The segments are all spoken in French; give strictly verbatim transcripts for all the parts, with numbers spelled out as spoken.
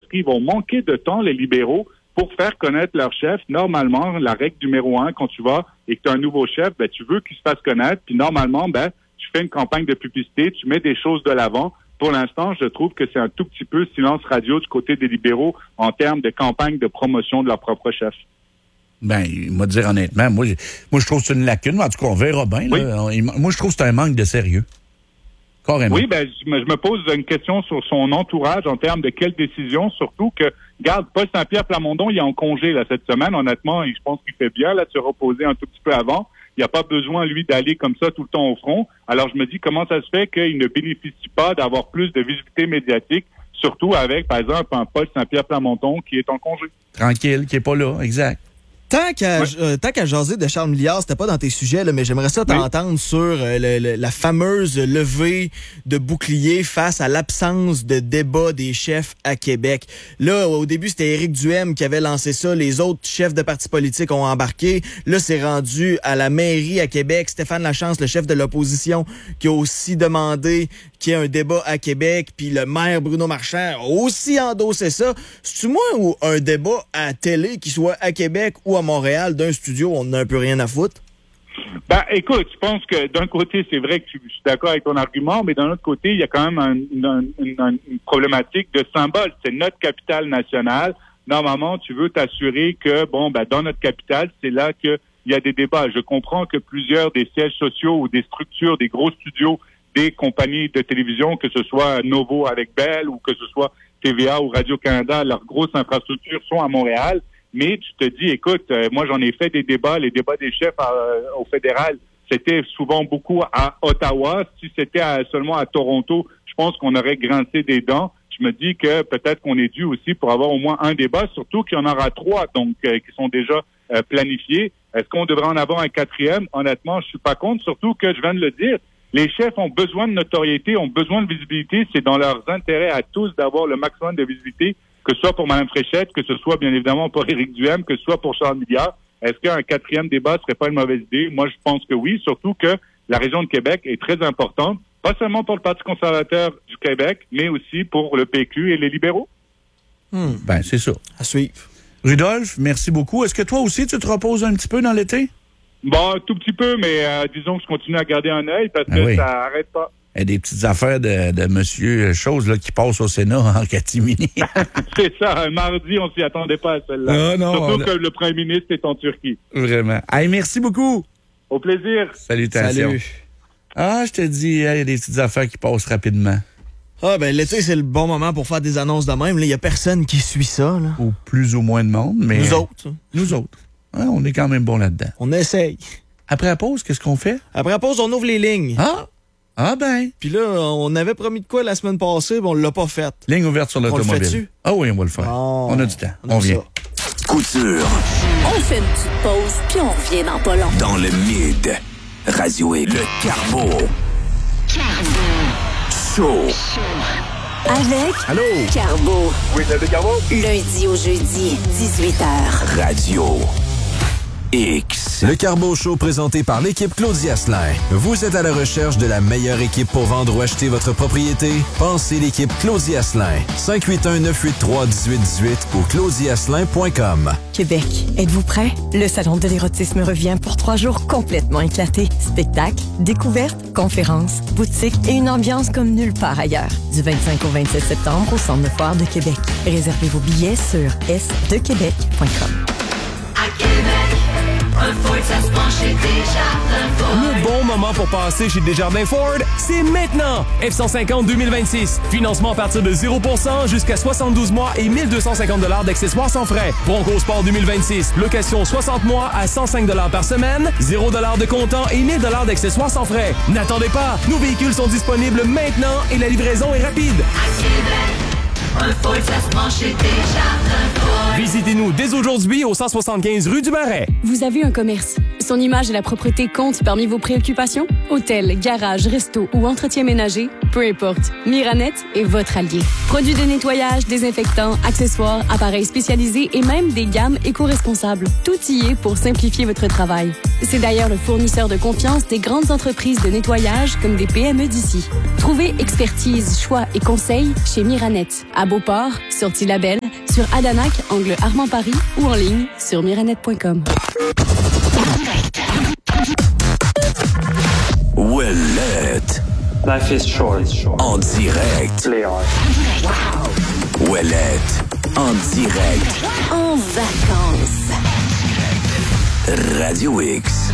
qu'ils vont manquer de temps, les libéraux, pour faire connaître leur chef. Normalement, la règle numéro un, quand tu vas et que tu as un nouveau chef, ben, tu veux qu'il se fasse connaître. Puis normalement, ben, tu fais une campagne de publicité, tu mets des choses de l'avant. Pour l'instant, je trouve que c'est un tout petit peu silence radio du côté des libéraux en termes de campagne de promotion de leur propre chef. Ben, il m'a dire honnêtement, moi, moi je trouve que c'est une lacune. En tout cas, on verra bien. Oui. Là. Moi, je trouve que c'est un manque de sérieux. Carrément. Oui, ben, je me, je me pose une question sur son entourage en termes de quelle décision, surtout que, regarde, Paul Saint-Pierre Plamondon, il est en congé là cette semaine. Honnêtement, je pense qu'il fait bien là de se reposer un tout petit peu avant. Il n'y a pas besoin, lui, d'aller comme ça tout le temps au front. Alors, je me dis, comment ça se fait qu'il ne bénéficie pas d'avoir plus de visibilité médiatique, surtout avec, par exemple, un Paul Saint-Pierre Plamondon qui est en congé. Tranquille, qui n'est pas là, exact. Tant qu'à, Ouais. euh, tant qu'à jaser de Charles Milliard, c'était pas dans tes sujets, là, mais j'aimerais ça t'entendre sur euh, le, le, la fameuse levée de bouclier face à l'absence de débat des chefs à Québec. Là, au début, c'était Éric Duhaime qui avait lancé ça. Les autres chefs de partis politiques ont embarqué. Là, c'est rendu à la mairie à Québec. Stéphane Lachance, le chef de l'opposition, qui a aussi demandé qu'il y ait un débat à Québec. Puis le maire Bruno Marchand a aussi endossé ça. C'est-tu moi ou un débat à télé qui soit à Québec ou à Montréal, d'un studio, on n'a un peu rien à foutre? Ben, écoute, je pense que d'un côté, c'est vrai que je suis d'accord avec ton argument, mais d'un autre côté, il y a quand même un, une, une, une problématique de symbole. C'est notre capitale nationale. Normalement, tu veux t'assurer que, bon, ben, dans notre capitale, c'est là qu'il y a des débats. Je comprends que plusieurs des sièges sociaux ou des structures, des gros studios, des compagnies de télévision, que ce soit Novo avec Bell ou que ce soit T V A ou Radio-Canada, leurs grosses infrastructures sont à Montréal. Mais tu te dis, écoute, euh, moi j'en ai fait des débats, les débats des chefs euh, au fédéral, c'était souvent beaucoup à Ottawa. Si c'était à, seulement à Toronto, je pense qu'on aurait grincé des dents. Je me dis que peut-être qu'on est dû aussi pour avoir au moins un débat, surtout qu'il y en aura trois, donc euh, qui sont déjà euh, planifiés. Est-ce qu'on devrait en avoir un quatrième? Honnêtement, je suis pas contre, surtout que je viens de le dire. Les chefs ont besoin de notoriété, ont besoin de visibilité. C'est dans leurs intérêts à tous d'avoir le maximum de visibilité, que ce soit pour Mme Fréchette, que ce soit bien évidemment pour Éric Duhaime, que ce soit pour Charles Milliard. Est-ce qu'un quatrième débat serait pas une mauvaise idée? Moi, je pense que oui, surtout que la région de Québec est très importante, pas seulement pour le Parti conservateur du Québec, mais aussi pour le P Q et les libéraux. Hmm. Ben, c'est ça. À suivre. Rudolph, merci beaucoup. Est-ce que toi aussi, tu te reposes un petit peu dans l'été? Bon, tout petit peu, mais euh, disons que je continue à garder un œil parce Ah que oui. ça arrête pas. Il y a des petites affaires de, de monsieur Chose là, qui passent au Sénat en catimini. C'est ça, un mardi, on s'y attendait pas à celle-là. Ah non, surtout on... que le premier ministre est en Turquie. Vraiment. Hey, merci beaucoup. Au plaisir. Salutations. Salut. Ah, je te dis, il y a des petites affaires qui passent rapidement. Ah, ben, l'été, c'est le bon moment pour faire des annonces de même. Il y a personne qui suit ça, là. Ou plus ou moins de monde, mais... Nous autres. Nous autres. Hein, on est quand même bons là-dedans. On essaye. Après la pause, qu'est-ce qu'on fait? Après la pause, on ouvre les lignes. Ah! Ah ben! Puis là, on avait promis de quoi la semaine passée, mais on l'a pas fait. Ligne ouverte sur l'automobile. On le fait-tu? Ah oui, on va le faire. Oh, on a du temps. On, On vient. Ça. Couture. On fait une petite pause, puis on revient dans pas long. Dans le mid. Radio et le Carbo. Show. Avec Allô? Carbo. Oui, le Carbo. Lundi au jeudi, dix-huit heures. Radio X. Le Carbo Show présenté par l'équipe Claudia Asselin. Vous êtes à la recherche de la meilleure équipe pour vendre ou acheter votre propriété? Pensez l'équipe Claudia Asselin. cinq huit un, neuf huit trois, un huit un huit ou claudia asselin point com. Québec, êtes-vous prêts? Le Salon de l'érotisme revient pour trois jours complètement éclatés. Spectacles, découvertes, conférences, boutiques et une ambiance comme nulle part ailleurs. Du vingt-cinq au vingt-sept septembre au Centre de foire de Québec. Réservez vos billets sur s de québec point com. À Québec, un Ford, ça se penche chez Desjardins Ford. Le bon moment pour passer chez Desjardins Ford, c'est maintenant! F cent cinquante deux mille vingt-six. Financement à partir de zéro pour cent jusqu'à soixante-douze mois et mille deux cent cinquante dollars d'accessoires sans frais. Bronco Sport deux mille vingt-six. Location soixante mois à cent cinq dollars par semaine, zéro dollars de comptant et mille dollars d'accessoires sans frais. N'attendez pas! Nos véhicules sont disponibles maintenant et la livraison est rapide. À Québec, un Ford, ça se penche chez Desjardins Ford. Visitez-nous dès aujourd'hui au cent soixante-quinze rue du Marais. Vous avez un commerce. Son image et la propreté comptent parmi vos préoccupations? Hôtel, garage, resto ou entretien ménager? Peu importe, Miranet est votre allié. Produits de nettoyage, désinfectants, accessoires, appareils spécialisés et même des gammes éco-responsables. Tout y est pour simplifier votre travail. C'est d'ailleurs le fournisseur de confiance des grandes entreprises de nettoyage comme des P M E d'ici. Trouvez expertise, choix et conseils chez Miranet. À Beauport, Sortie Label, sur Adanac, angle Armand Paris ou en ligne sur miranette point com. Ouellette. Life is short. En direct. Léon. Ouellette. En direct. En vacances. Radio X.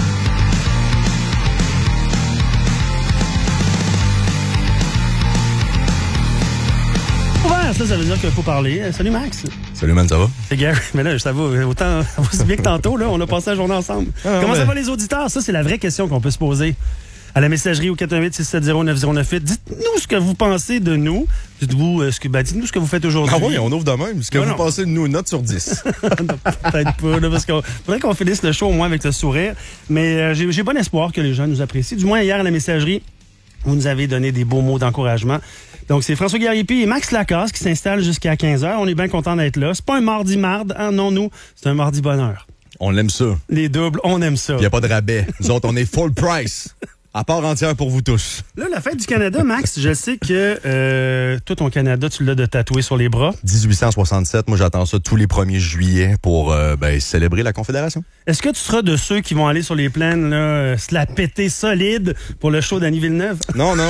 Ça, ça veut dire qu'il faut parler. Euh, salut Max. Salut man, ça va? C'est Gary. Mais là, ça va autant aussi bien que tantôt. Là, on a passé la journée ensemble. Ah, Comment ouais. ça va les auditeurs? Ça, c'est la vraie question qu'on peut se poser. À la messagerie au quatre un huit, six sept zéro, neuf zéro neuf huit. Dites-nous ce que vous pensez de nous. Dites-vous, euh, ce que, ben, dites-nous ce que vous faites aujourd'hui. Ah oui, on ouvre de même. Ce que non, vous non. pensez de nous, une note sur dix. Peut-être pas, là, parce qu'il faudrait qu'on finisse le show au moins avec le sourire. Mais euh, j'ai, j'ai bon espoir que les gens nous apprécient. Du moins, hier, à la messagerie, vous nous avez donné des beaux mots d'encouragement. Donc, c'est François Garipi et Max Lacasse qui s'installent jusqu'à quinze heures. On est bien contents d'être là. C'est pas un mardi marde, hein? Non, nous, c'est un mardi bonheur. On aime ça. Les doubles, on aime ça. Il n'y a pas de rabais. Nous autres, on est full price. À part entière pour vous tous. Là, la fête du Canada, Max, je sais que euh, toi, ton Canada, tu l'as de tatoué sur les bras. dix-huit cent soixante-sept, moi j'attends ça tous les premiers juillet pour euh, ben, célébrer la Confédération. Est-ce que tu seras de ceux qui vont aller sur les plaines, là, euh, se la péter solide pour le show d'Annie Villeneuve? Non, non.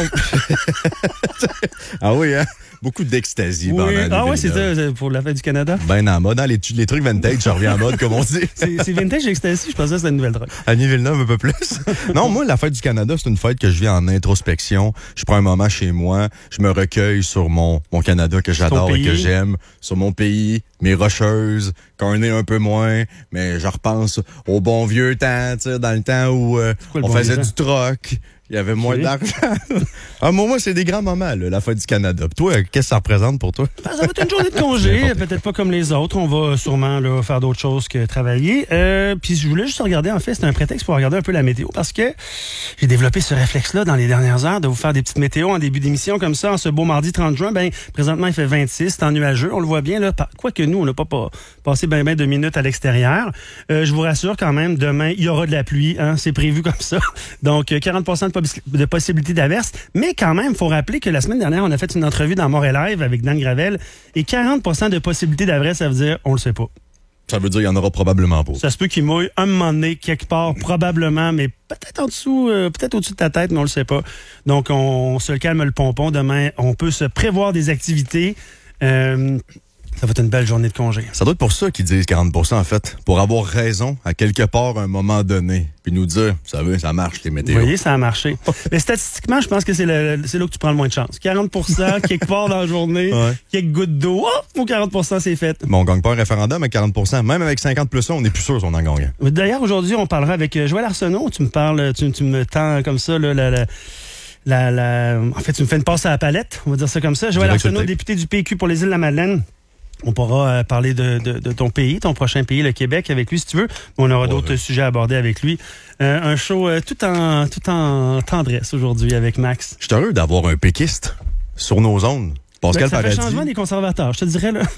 Ah oui, hein? Beaucoup d'extasie. Oui. Ah ouais, c'est ça, pour la fête du Canada? Ben en mode, hein, les, les trucs vintage, je reviens en mode, comme on dit. c'est, c'est vintage extasie, je pensais que c'était une nouvelle drogue. Annie Villeneuve, un peu plus. Non, moi, la fête du Canada, c'est une fête que je vis en introspection. Je prends un moment chez moi, je me recueille sur mon, mon Canada que j'adore et que j'aime, sur mon pays, mes rocheuses, qu'on est un peu moins, mais je repense au bon vieux temps, tu sais, dans le temps où euh, on bon faisait du troc. Il y avait moins okay. d'argent. Ah, moi, c'est des grands moments, là, la fête du Canada. Puis toi, qu'est-ce que ça représente pour toi? Ben, ça va être une journée de congé, peut-être pas comme les autres. On va sûrement là, faire d'autres choses que travailler. Euh, puis je voulais juste regarder, en fait, c'est un prétexte pour regarder un peu la météo parce que j'ai développé ce réflexe-là dans les dernières heures de vous faire des petites météos en début d'émission comme ça, en ce beau mardi trente juin. Ben, présentement, il fait vingt-six, c'est en nuageux. On le voit bien, là. Quoique nous, on n'a pas, pas passé ben, ben de minutes à l'extérieur. Euh, je vous rassure quand même, demain, il y aura de la pluie, hein. C'est prévu comme ça. Donc, quarante pour cent de de possibilités d'averse, mais quand même, il faut rappeler que la semaine dernière, on a fait une entrevue dans Montréal Live avec Dan Gravel, et quarante pour cent de possibilités d'averse, ça veut dire, on le sait pas. Ça veut dire qu'il y en aura probablement pas. Ça se peut qu'il mouille un moment donné, quelque part, probablement, mais peut-être en dessous, euh, peut-être au-dessus de ta tête, mais on le sait pas. Donc, on, on se calme le pompon. Demain, on peut se prévoir des activités. Euh, Ça va être une belle journée de congé. Ça doit être pour ça qu'ils disent quarante pour cent, en fait. Pour avoir raison à quelque part à un moment donné. Puis nous dire, vous savez, ça marche, les météos. Vous voyez, ça a marché. Mais statistiquement, je pense que c'est, le, c'est là que tu prends le moins de chance. quarante pour cent, quelque part dans la journée, ouais. quelques gouttes d'eau. Oh, mon quarante pour cent, c'est fait. Mais on gagne pas un référendum avec quarante pour cent. Même avec cinquante plus un, on n'est plus sûr si on en gagne. D'ailleurs, aujourd'hui, on parlera avec Joël Arsenault. Tu me parles, tu, tu me tends comme ça, là, la... la La, la... En fait, tu me fais une passe à la palette, on va dire ça comme ça. Joël Arsenault, député du P Q pour les Îles-de-la-Madeleine. On pourra euh, parler de, de, de ton pays, ton prochain pays, le Québec, avec lui, si tu veux. On aura ouais, d'autres ouais. sujets à aborder avec lui. Euh, un show euh, tout en tout en tendresse aujourd'hui avec Max. Je suis heureux d'avoir un péquiste sur nos ondes. Pascal ben, ça Paradis. fait changement des conservateurs, je te dirais, là.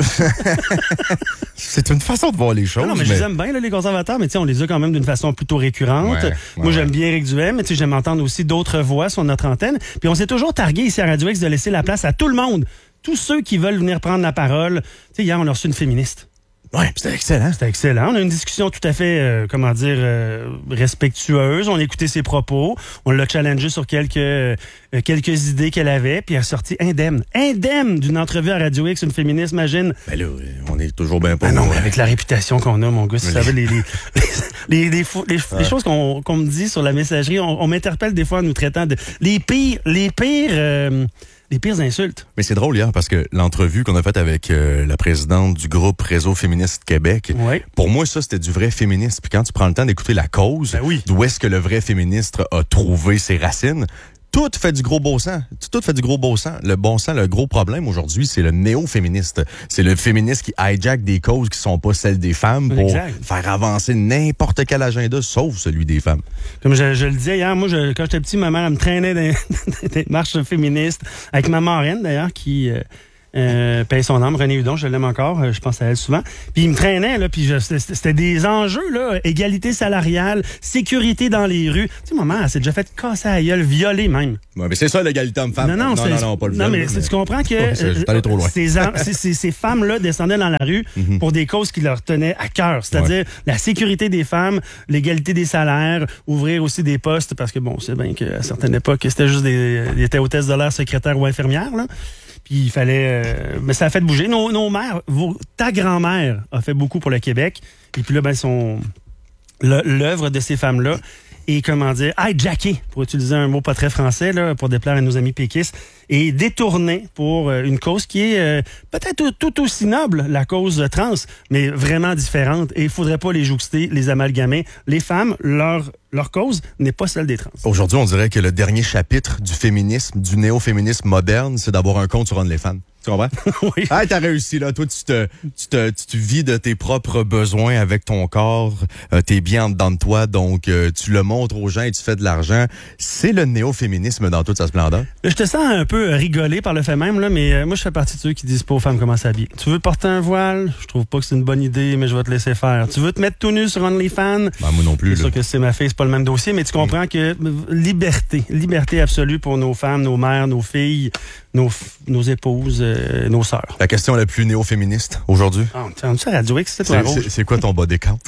C'est une façon de voir les choses. Non, non mais, mais... je les aime bien, là, les conservateurs, mais on les a quand même d'une façon plutôt récurrente. Ouais, ouais, Moi, j'aime ouais. bien Éric Duhaime, mais j'aime entendre aussi d'autres voix sur notre antenne. Puis on s'est toujours targué ici à Radio X de laisser la place à tout le monde. Tous ceux qui veulent venir prendre la parole. Tu sais, hier, on a reçu une féministe. Oui, c'était excellent. C'était excellent. On a eu une discussion tout à fait, euh, comment dire, euh, respectueuse. On a écouté ses propos. On l'a challengé sur quelques euh, quelques idées qu'elle avait, puis elle a sorti indemne. Indemne d'une entrevue à Radio X, une féministe, imagine. Ben là, on est toujours bien pas. Ben non, mais avec la réputation qu'on a, mon gars, si tu savais les, les, les, les, les, les, les choses qu'on, qu'on me dit sur la messagerie, on, on m'interpelle des fois en nous traitant de les pires, les pires... Euh, Les pires insultes. Mais c'est drôle hier parce que l'entrevue qu'on a faite avec euh, la présidente du groupe Réseau féministe Québec, ouais. pour moi, ça, c'était du vrai féminisme. Puis quand tu prends le temps d'écouter la cause, ben oui. d'où est-ce que le vrai féministe a trouvé ses racines, tout fait du gros beau sang. Tout fait du gros beau sang. Le bon sang, le gros problème aujourd'hui, c'est le néo-féministe. C'est le féministe qui hijack des causes qui sont pas celles des femmes pour exact. faire avancer n'importe quel agenda, sauf celui des femmes. Comme je, je le disais hier, moi, je, quand j'étais petit, ma mère elle me traînait dans des marches féministes avec ma marraine, d'ailleurs, qui... Euh, Euh, paye son âme, René Hudon, je l'aime encore, euh, je pense à elle souvent. Puis il me traînait, là, puis je, c'était, c'était des enjeux, là, égalité salariale, sécurité dans les rues. Tu sais, maman, elle s'est déjà fait casser à la gueule, violer même. Ouais, mais c'est ça, l'égalité homme-femme. Non, non, non, non, non, pas le non, viol, mais, mais tu comprends que ouais, c'est, j'étais allé trop loin. Ces, ces, ces, ces femmes-là descendaient dans la rue mm-hmm. pour des causes qui leur tenaient à cœur, c'est-à-dire ouais. la sécurité des femmes, l'égalité des salaires, ouvrir aussi des postes, parce que bon, c'est bien qu'à certaines époques, c'était juste des, des étaient hôtesses de l'air, secrétaires ou infirmières, là. Puis il fallait... Euh, mais ça a fait bouger. Nos, nos mères, vos, ta grand-mère a fait beaucoup pour le Québec. Et puis là, ben, son, le, l'œuvre de ces femmes-là est, comment dire, hijackée, pour utiliser un mot pas très français, là, pour déplaire à nos amis péquistes, et détournée pour euh, une cause qui est euh, peut-être tout, tout aussi noble, la cause trans, mais vraiment différente. Et il faudrait pas les jouxter, les amalgamer. Les femmes, leur... Leur cause n'est pas celle des trans. Aujourd'hui, on dirait que le dernier chapitre du féminisme, du néo-féminisme moderne, c'est d'avoir un compte sur OnlyFans. Tu comprends? Oui. Ah, t'as réussi, là. Toi, tu te, tu te, tu te vis de tes propres besoins avec ton corps. Euh, t'es bien en dedans de toi, donc euh, tu le montres aux gens et tu fais de l'argent. C'est le néo-féminisme dans toute sa splendeur. Je te sens un peu rigolé par le fait même, là, mais euh, moi, je fais partie de ceux qui disent pas aux femmes comment s'habiller. Tu veux porter un voile? Je trouve pas que c'est une bonne idée, mais je vais te laisser faire. Tu veux te mettre tout nu sur OnlyFans? Ben, moi non plus. C'est sûr que c'est ma fille, c'est pas le même dossier, mais tu comprends mmh. que liberté, liberté absolue pour nos femmes, nos mères, nos filles, nos, nos épouses, euh, nos sœurs. La question la plus néo-féministe aujourd'hui? Ah, tu as ça à Radio X, c'est toi, c'est, c'est, c'est quoi ton body count?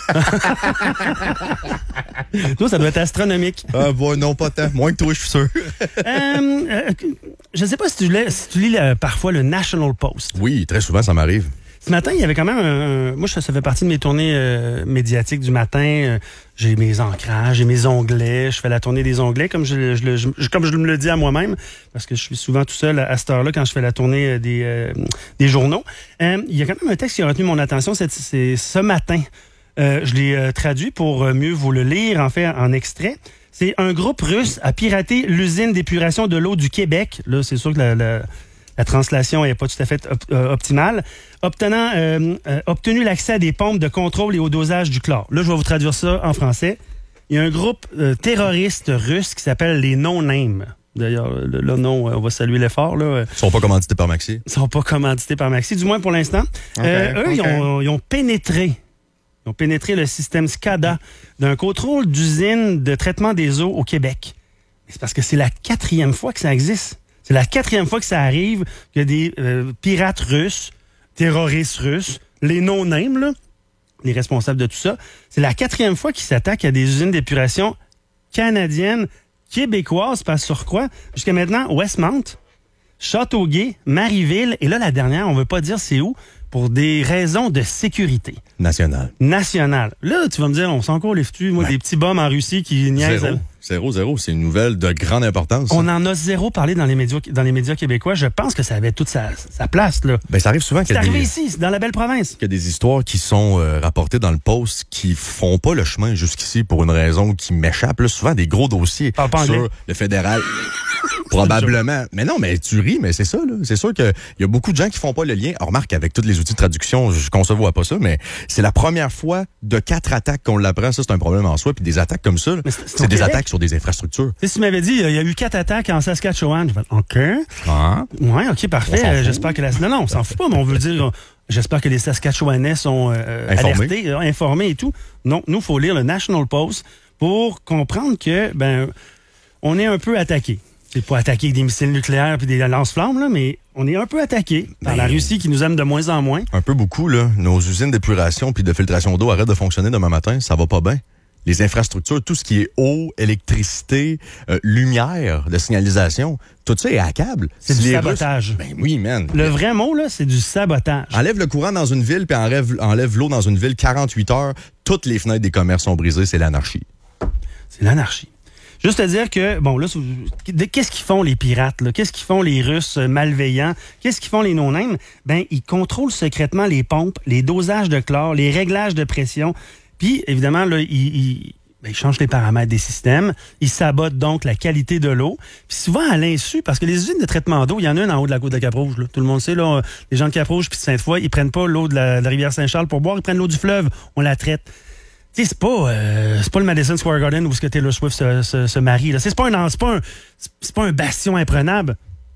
Toi, ça doit être astronomique. Ah, bon, non, pas tant. Moins que toi, je suis sûr. euh, euh, je sais pas si tu, lis, si tu lis euh, parfois le National Post. Oui, très souvent, ça m'arrive. Ce matin, il y avait quand même un... un moi, ça fait partie de mes tournées euh, médiatiques du matin. Euh, j'ai mes ancrages, j'ai mes onglets. Je fais la tournée des onglets, comme je, je, je, je, comme je me le dis à moi-même, parce que je suis souvent tout seul à, à cette heure-là quand je fais la tournée des, euh, des journaux. Euh, il y a quand même un texte qui a retenu mon attention. C'est, c'est ce matin. Euh, je l'ai euh, traduit pour mieux vous le lire, en fait, en extrait. C'est un groupe russe a piraté l'usine d'épuration de l'eau du Québec. Là, c'est sûr que la... la La translation n'est pas tout à fait op- euh, optimale. Obtenant, euh, euh, obtenu l'accès à des pompes de contrôle et au dosage du chlore. Là, je vais vous traduire ça en français. Il y a un groupe euh, terroriste russe qui s'appelle les No Name. D'ailleurs, le, le nom, on va saluer l'effort. Là. Ils sont pas commandités par Maxi. Ils sont pas commandités par Maxi, du moins pour l'instant. Okay, euh, eux, okay. ils, ont, ils ont pénétré. Ils ont pénétré le système SCADA d'un contrôle d'usine de traitement des eaux au Québec. C'est parce que c'est la quatrième fois que ça existe. C'est la quatrième fois que ça arrive qu'il y a des euh, pirates russes, terroristes russes, les no-names, là, les responsables de tout ça. C'est la quatrième fois qu'ils s'attaquent à des usines d'épuration canadiennes, québécoises, par surcroît. Jusqu'à maintenant, Westmount, Châteauguay, Marieville, et là, la dernière, on veut pas dire c'est où, pour des raisons de sécurité. Nationale. Nationale. Là, tu vas me dire, on sent encore les foutus, moi, ben, des petits bombes en Russie qui niaisent. Zéro. Zéro, zéro. C'est une nouvelle de grande importance. On en a zéro parlé dans les médias, dans les médias québécois. Je pense que ça avait toute sa, sa place, là. Ben, ça arrive souvent qu'il y a C'est arrivé des... ici, dans la belle province. Qu'il y a des histoires qui sont euh, rapportées dans le post qui font pas le chemin jusqu'ici pour une raison qui m'échappe. Là, souvent, des gros dossiers Parle pas sur anglais. le fédéral. Probablement. Mais non, mais tu ris, mais c'est ça, là. C'est sûr qu'il y a beaucoup de gens qui font pas le lien. Alors, remarque, avec tous les outils de traduction, je concevoir pas ça, mais c'est la première fois de quatre attaques qu'on l'apprend. Ça, c'est un problème en soi. Puis des attaques comme ça, là, c'est, c'est, c'est des attaques sur des infrastructures. Tu sais, si tu m'avais dit, il y a eu quatre attaques en Saskatchewan, je vais OK. Ah. Ouais, OK, parfait. Euh, j'espère que la... Non, non, on s'en fout pas, mais on veut dire... J'espère que les Saskatchewanais sont euh, informés. alertés, euh, informés et tout. Non, nous, il faut lire le National Post pour comprendre que, ben, on est un peu attaqué. C'est pas attaqué avec des missiles nucléaires puis des lance-flammes, là, mais on est un peu attaqué par ben, la Russie qui nous aime de moins en moins. Un peu beaucoup, là. Nos usines d'épuration puis de filtration d'eau arrêtent de fonctionner demain matin. Ça va pas bien. Les infrastructures, tout ce qui est eau, électricité, euh, lumière, de signalisation, tout ça est hackable. C'est si du les sabotage. Russes... Ben oui, man. Le vrai mot, là, c'est du sabotage. Enlève le courant dans une ville puis enlève, enlève l'eau dans une ville quarante-huit heures. Toutes les fenêtres des commerces sont brisées. C'est l'anarchie. C'est l'anarchie. Juste à dire que, bon, là, qu'est-ce qu'ils font les pirates, là? Qu'est-ce qu'ils font les Russes malveillants? Qu'est-ce qu'ils font les no-names? Ben, ils contrôlent secrètement les pompes, les dosages de chlore, les réglages de pression. Puis, évidemment, là, ils, ils, ben, ils changent les paramètres des systèmes. Ils sabotent donc la qualité de l'eau. Puis souvent à l'insu, parce que les usines de traitement d'eau, il y en a une en haut de la côte de Cap-Rouge. Là. Tout le monde sait, là, les gens de Cap-Rouge puis de Sainte-Foy, ils prennent pas l'eau de la, de la rivière Saint-Charles pour boire, ils prennent l'eau du fleuve. On la traite. Tu sais, c'est pas, euh, c'est pas le Madison Square Garden où ce que Taylor Swift se, se, se marie. Là. C'est, c'est, pas un, c'est, pas un, c'est pas un bastion imprenable.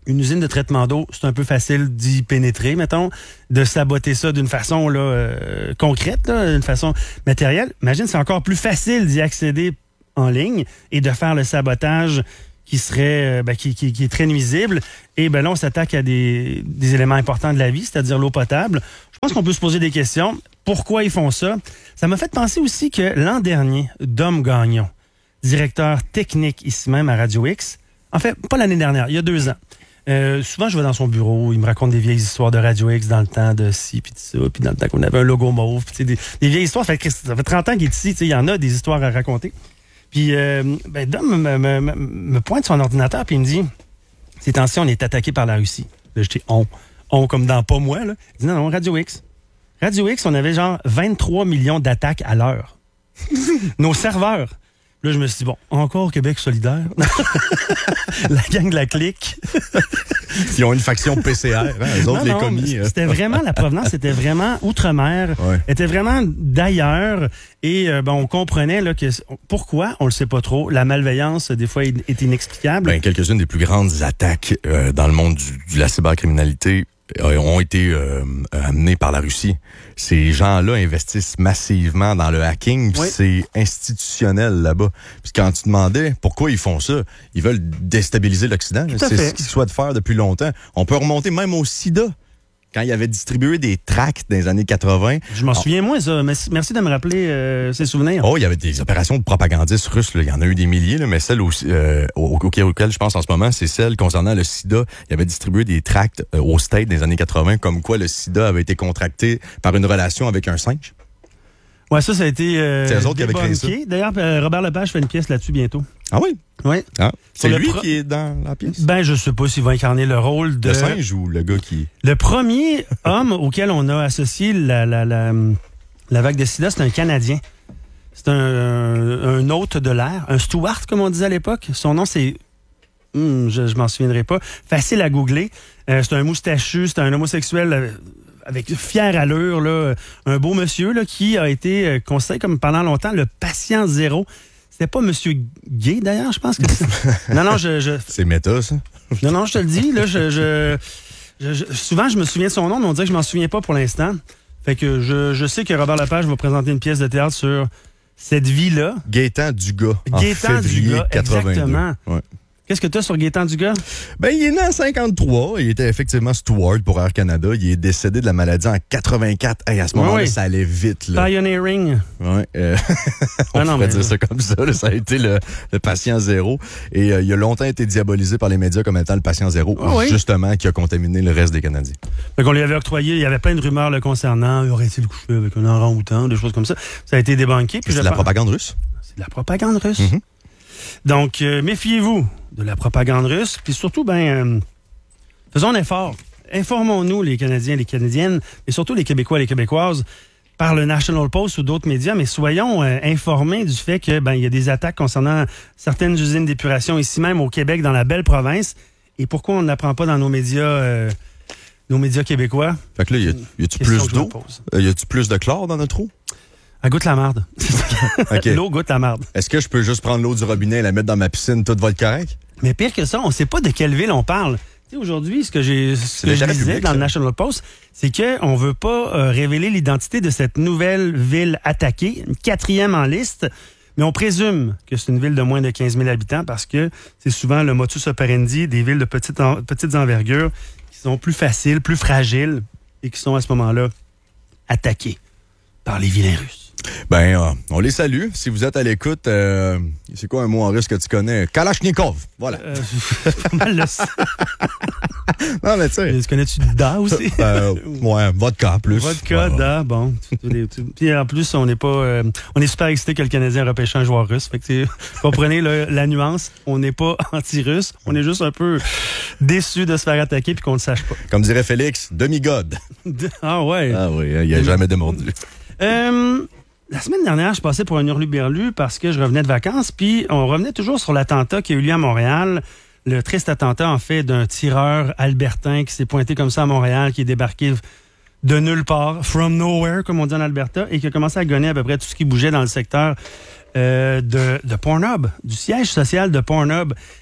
une usine de traitement d'eau, c'est un peu facile d'y pénétrer, mettons, de saboter ça d'une façon là, euh, concrète, là, d'une façon matérielle. Imagine, c'est encore plus facile d'y accéder en ligne et de faire le sabotage qui serait, euh, ben, qui, qui, qui est très nuisible. Et ben là, on s'attaque à des, des éléments importants de la vie, c'est-à-dire l'eau potable. Je pense qu'on peut se poser des questions. Pourquoi ils font ça? Ça m'a fait penser aussi que l'an dernier, Dom Gagnon, directeur technique ici même à Radio X, en fait, pas l'année dernière, il y a deux ans. Euh, souvent, je vais dans son bureau, il me raconte des vieilles histoires de Radio X dans le temps de ci, puis de ça, puis dans le temps qu'on avait un logo mauve, puis des, des vieilles histoires. Ça fait, ça fait trente ans qu'il est ici, il y en a des histoires à raconter. Puis, euh, ben, Dom me, me, me, me pointe son ordinateur, puis il me dit, ces temps-ci, on est attaqué par la Russie. Là, je dis, on. On, comme dans pas moi, là. Il dit, non, non, Radio X. Radio X, on avait genre vingt-trois millions d'attaques à l'heure. Nos serveurs. Là, je me suis dit, bon, encore Québec solidaire. La gang de la clique. Ils ont une faction P C R, hein, eux autres, non, les non, commis. C'était vraiment, la provenance, c'était vraiment outre-mer, ouais. était vraiment d'ailleurs. Et euh, ben, on comprenait là, que pourquoi, on le sait pas trop, la malveillance, des fois, est inexplicable. Ben, quelques-unes des plus grandes attaques euh, dans le monde du, de la cybercriminalité ont été euh, amenés par la Russie. Ces gens-là investissent massivement dans le hacking, puis oui. c'est institutionnel là-bas. Puis quand tu demandais pourquoi ils font ça, ils veulent déstabiliser l'Occident. C'est ce qu'ils souhaitent faire depuis longtemps. On peut remonter même au sida. Quand il avait distribué des tracts dans les années quatre-vingt. Je m'en souviens moins, ça. Merci de me rappeler euh, ces souvenirs. Oh, il y avait des opérations de propagandistes russes. Là. Il y en a eu des milliers, là, mais celle aussi, euh, auquel, auquel je pense en ce moment, c'est celle concernant le sida. Il avait distribué des tracts euh, au States dans les années quatre-vingt, comme quoi le sida avait été contracté par une relation avec un singe. Ouais, ça, ça a été euh, c'est eux autres qui avaient créé ça. D'ailleurs, euh, Robert Lepage fait une pièce là-dessus bientôt. Ah oui? Oui. Ah. C'est lui pro... qui est dans la pièce? Ben, je sais pas s'il va incarner le rôle de... Le singe ou le gars qui... Le premier homme auquel on a associé la, la, la, la vague de sida, c'est un Canadien. C'est un, un, un hôte de l'air, un steward, comme on disait à l'époque. Son nom, c'est... Hum, je je m'en souviendrai pas. Facile à googler. Euh, c'est un moustachu, c'est un homosexuel... Euh, avec fière allure, là, un beau monsieur là, qui a été considéré comme pendant longtemps le patient zéro. C'était pas monsieur Gay, d'ailleurs, je pense que c'est... Non, non, je... je... C'est méta, ça? Non, non, je te le dis, là, je, je, je, je... Souvent, je me souviens de son nom, mais on dirait que je m'en souviens pas pour l'instant. Fait que je, je sais que Robert Lepage va présenter une pièce de théâtre sur cette vie-là. Gaétan Dugas, en Gaétan février Dugas, quatre-vingt-deux. Exactement. Ouais. Qu'est-ce que tu as sur Gaétan Dugas? Ben, il est né en cinquante-trois. Il était effectivement steward pour Air Canada. Il est décédé de la maladie en quatre-vingt-quatre. Hey, à ce moment-là, oui. ça allait vite. Là. Pioneering. Ouais, euh, on ah non, pourrait mais... dire ça comme ça. Là. Ça a été le, le patient zéro. Et euh, il a longtemps été diabolisé par les médias comme étant le patient zéro, oh, oui. justement, qui a contaminé le reste des Canadiens. Fait qu'on lui avait octroyé, il y avait plein de rumeurs le concernant. Il aurait-il couché avec un orang-outan, des choses comme ça. Ça a été débunké. C'est de la propagande russe? C'est de la propagande russe. Mm-hmm. Donc, euh, méfiez-vous de la propagande russe. Puis surtout, ben, euh, faisons un effort. Informons-nous, les Canadiens, les Canadiennes, et surtout les Québécois et les Québécoises, par le National Post ou d'autres médias, mais soyons euh, informés du fait que ben, il y a des attaques concernant certaines usines d'épuration ici même au Québec, dans la belle province. Et pourquoi on n'apprend pas dans nos médias, euh, nos médias québécois? Fait que là, y, a, y a-tu plus d'eau? Y a-tu plus de chlore dans notre eau? Elle goûte la marde. Okay. L'eau goûte la marde. Est-ce que je peux juste prendre l'eau du robinet et la mettre dans ma piscine, tout va être correct? Mais pire que ça, on ne sait pas de quelle ville on parle. Tu sais, aujourd'hui, ce que j'ai, ce que je disais public, dans ça. Le National Post, c'est qu'on ne veut pas euh, révéler l'identité de cette nouvelle ville attaquée, une quatrième en liste, mais on présume que c'est une ville de moins de quinze mille habitants parce que c'est souvent le modus operandi des villes de petite en, petites envergures qui sont plus faciles, plus fragiles et qui sont à ce moment-là attaquées par les vilains Russes. Ben, euh, on les salue. Si vous êtes à l'écoute, euh, c'est quoi un mot en russe que tu connais? Kalachnikov. Voilà. Euh, pas mal le Non, mais tu sais. Tu connais-tu Da aussi? euh, ouais, vodka plus. Vodka, ouais, Da, bon. Puis en plus, on n'est pas. Euh, on est super excité que le Canadien repêche un joueur russe. Fait que comprenez là, la nuance. On n'est pas anti-russe. On est juste un peu déçu de se faire attaquer puis qu'on ne le sache pas. Comme dirait Félix, demi-god. Ah ouais. Ah oui, il n'a jamais démordu. Euh. La semaine dernière, je passais pour un hurluberlu parce que je revenais de vacances, puis on revenait toujours sur l'attentat qui a eu lieu à Montréal. Le triste attentat, en fait, d'un tireur albertain qui s'est pointé comme ça à Montréal, qui est débarqué de nulle part, from nowhere, comme on dit en Alberta, et qui a commencé à gonner à peu près tout ce qui bougeait dans le secteur euh, de, de Pornhub, du siège social de Pornhub.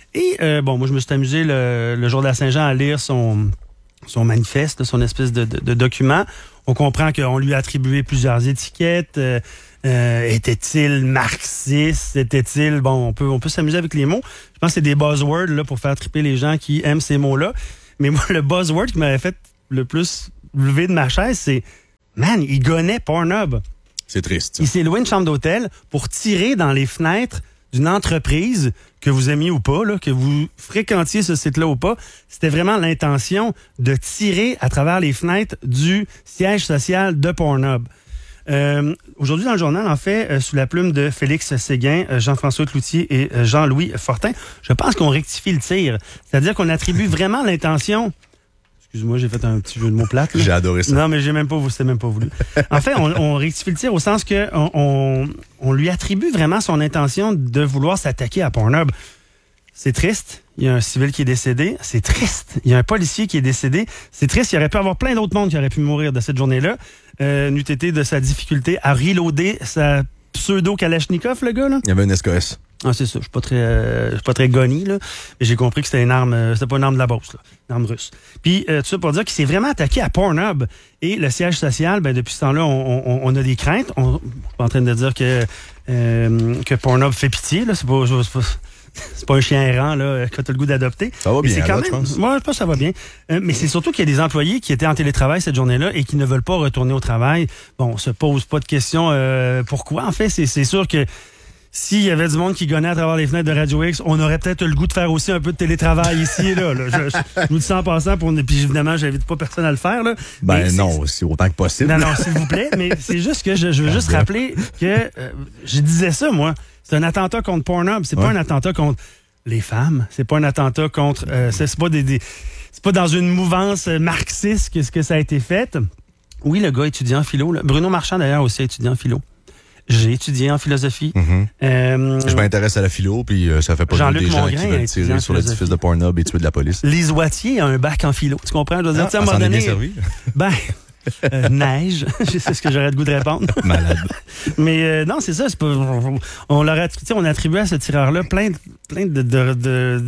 Et euh, bon, moi, je me suis amusé le, le jour de la Saint-Jean à lire son, son manifeste, son espèce de, de, de document. On comprend qu'on lui a attribué plusieurs étiquettes. Euh, euh, était-il marxiste? Était-il... Bon, on peut, on peut s'amuser avec les mots. Je pense que c'est des buzzwords là, pour faire triper les gens qui aiment ces mots-là. Mais moi, le buzzword qui m'avait fait le plus lever de ma chaise, c'est « Man, il gonnait Pornhub ». C'est triste. Il s'est loué une chambre d'hôtel pour tirer dans les fenêtres d'une entreprise, que vous aimiez ou pas, là, que vous fréquentiez ce site-là ou pas. C'était vraiment l'intention de tirer à travers les fenêtres du siège social de Pornhub. Euh, aujourd'hui, dans le journal, en fait, euh, sous la plume de Félix Séguin, euh, Jean-François Cloutier et euh, Jean-Louis Fortin, je pense qu'on rectifie le tir. C'est-à-dire qu'on attribue vraiment l'intention... Excuse-moi, j'ai fait un petit jeu de mots plate. Là. J'ai adoré ça. Non, mais j'ai même pas, c'était même pas voulu. En fait, on, on rectifie le tir au sens que on, on, on lui attribue vraiment son intention de vouloir s'attaquer à Pornhub. C'est triste. Il y a un civil qui est décédé. C'est triste. Il y a un policier qui est décédé. C'est triste. Il y aurait pu avoir plein d'autres mondes qui auraient pu mourir de cette journée-là. Euh, n'eût été de sa difficulté à reloader sa pseudo-Kalachnikov, le gars, là. Il y avait une S K S. Ah, c'est ça. Je suis pas très, euh, je suis pas très gonny, là. Mais j'ai compris que c'était une arme, euh, c'était pas une arme de la Beauce, là. Une arme russe. Puis, euh, tout ça pour dire qu'il s'est vraiment attaqué à Pornhub. Et le siège social, ben, depuis ce temps-là, on, on, on a des craintes. On, je suis pas en train de dire que, euh, que Pornhub fait pitié, là. C'est pas, c'est pas, c'est pas un chien errant, là, que t'as le goût d'adopter. Ça va bien, c'est quand là, même, je pense. Moi, je pense que ça va bien. Euh, mais c'est surtout qu'il y a des employés qui étaient en télétravail cette journée-là et qui ne veulent pas retourner au travail. Bon, on se pose pas de questions, euh, pourquoi. En fait, c'est, c'est sûr que s'il y avait du monde qui gonnait à travers les fenêtres de Radio X, on aurait peut-être le goût de faire aussi un peu de télétravail ici et là. là. Je, je, je vous dis ça en passant, pour, puis évidemment, j'invite pas personne à le faire. Là. Ben mais non, c'est... c'est autant que possible. Non, non, s'il vous plaît, mais c'est juste que je, je veux juste rappeler que euh, je disais ça, moi. C'est un attentat contre Pornhub, c'est ouais. pas un attentat contre les femmes, c'est pas un attentat contre... Euh, c'est, c'est pas des, des c'est pas dans une mouvance marxiste que, que ça a été fait. Oui, le gars étudiant en philo. Là. Bruno Marchand, d'ailleurs, aussi étudiant en philo. J'ai étudié en philosophie. Mm-hmm. Euh, je m'intéresse à la philo, puis euh, ça fait pas Jean-Luc des gens Mongrain qui veulent tirer sur l'édifice de Pornhub et tuer de la police. Lise Wattier a un bac en philo. Tu comprends? Je veux dire, ah, à un moment donné, bien servi. Ben, euh, neige. C'est ce que j'aurais le goût de répondre. Malade. Mais euh, non, c'est ça. C'est pas, on, on leur a, on a attribué à ce tireur-là plein, de, plein de, de, de,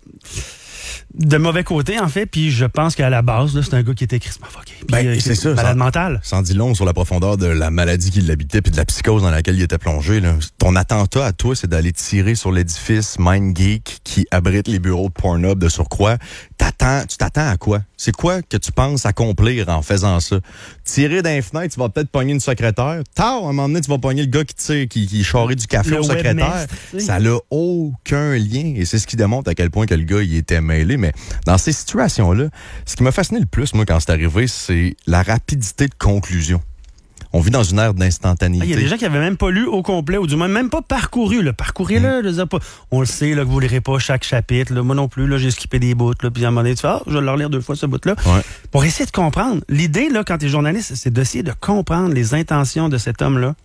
de mauvais côtés, en fait. Puis je pense qu'à la base, là, c'est un gars qui était crissement fucké. Puis, ben, euh, c'est ça. Malade ça, mental. Ça en dit long sur la profondeur de la maladie qui l'habitait puis de la psychose dans laquelle il était plongé. Là. Ton attentat à toi, c'est d'aller tirer sur l'édifice MindGeek qui abrite les bureaux de Pornhub de surcroît. T'attends, tu t'attends à quoi? C'est quoi que tu penses accomplir en faisant ça? Tirer dans les fenêtres, tu vas peut-être pogner une secrétaire. Tard, à un moment donné, tu vas pogner le gars qui tire, qui, qui charrie du café le au secrétaire. Webmestre, ça n'a aucun lien. Et c'est ce qui démontre à quel point que le gars il était mêlé. Mais dans ces situations-là, ce qui m'a fasciné le plus, moi, quand c'est arrivé, c'est la rapidité de conclusion. On vit dans une ère d'instantanéité. Il ah, y a des gens qui n'avaient même pas lu au complet, ou du moins même pas parcouru. Là. Parcourez-le. Mm. Là, pas. On le sait là, que vous ne lirez pas chaque chapitre. Là. Moi non plus, là, j'ai skippé des bouts. Là, puis à un moment donné, tu fais, ah, je vais le relire deux fois, ce bout-là. Ouais. Pour essayer de comprendre. L'idée, là, quand tu es journaliste, c'est d'essayer de comprendre les intentions de cet homme-là.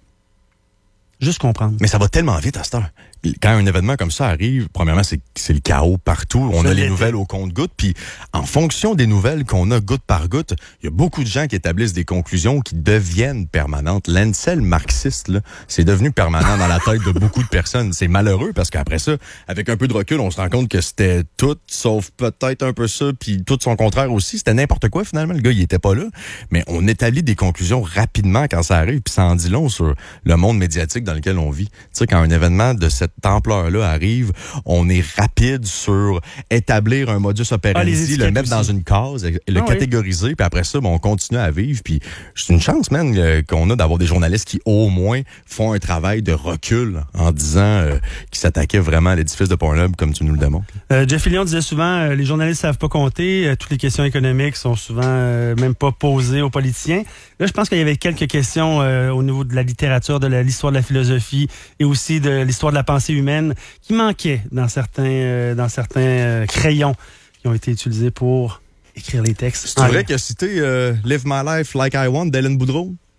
Juste comprendre. Mais ça va tellement vite à cette heure. Quand un événement comme ça arrive, premièrement, c'est, c'est le chaos partout. On ça a les l'était. nouvelles au compte-gouttes. Puis, en fonction des nouvelles qu'on a goutte par goutte, il y a beaucoup de gens qui établissent des conclusions qui deviennent permanentes. L'incel marxiste, là, c'est devenu permanent dans la tête de beaucoup de personnes. C'est malheureux parce qu'après ça, avec un peu de recul, on se rend compte que c'était tout, sauf peut-être un peu ça, puis tout son contraire aussi. C'était n'importe quoi, finalement. Le gars, il était pas là. Mais on établit des conclusions rapidement quand ça arrive. Puis ça en dit long sur le monde médiatique dans lequel on vit. Tu sais, quand un événement de cette ampleur-là arrive, on est rapide sur établir un modus operandi, ah, le mettre aussi. dans une case, le ah, catégoriser, oui. Puis après ça, ben, on continue à vivre. Puis c'est une chance, man, euh, qu'on a d'avoir des journalistes qui, au moins, font un travail de recul en disant euh, qu'ils s'attaquaient vraiment à l'édifice de Pornhub, comme tu nous le démontres. Euh, Jeff Fillion disait souvent, euh, les journalistes savent pas compter, euh, toutes les questions économiques sont souvent euh, même pas posées aux politiciens. Là, je pense qu'il y avait quelques questions euh, au niveau de la littérature, de la, l'histoire de la philosophie et aussi de l'histoire de la pensée humaine qui manquaient dans certains, euh, dans certains euh, crayons qui ont été utilisés pour écrire les textes. C'est vrai qu'il a cité euh, Live My Life Like I Want d'Hélène Boudreau?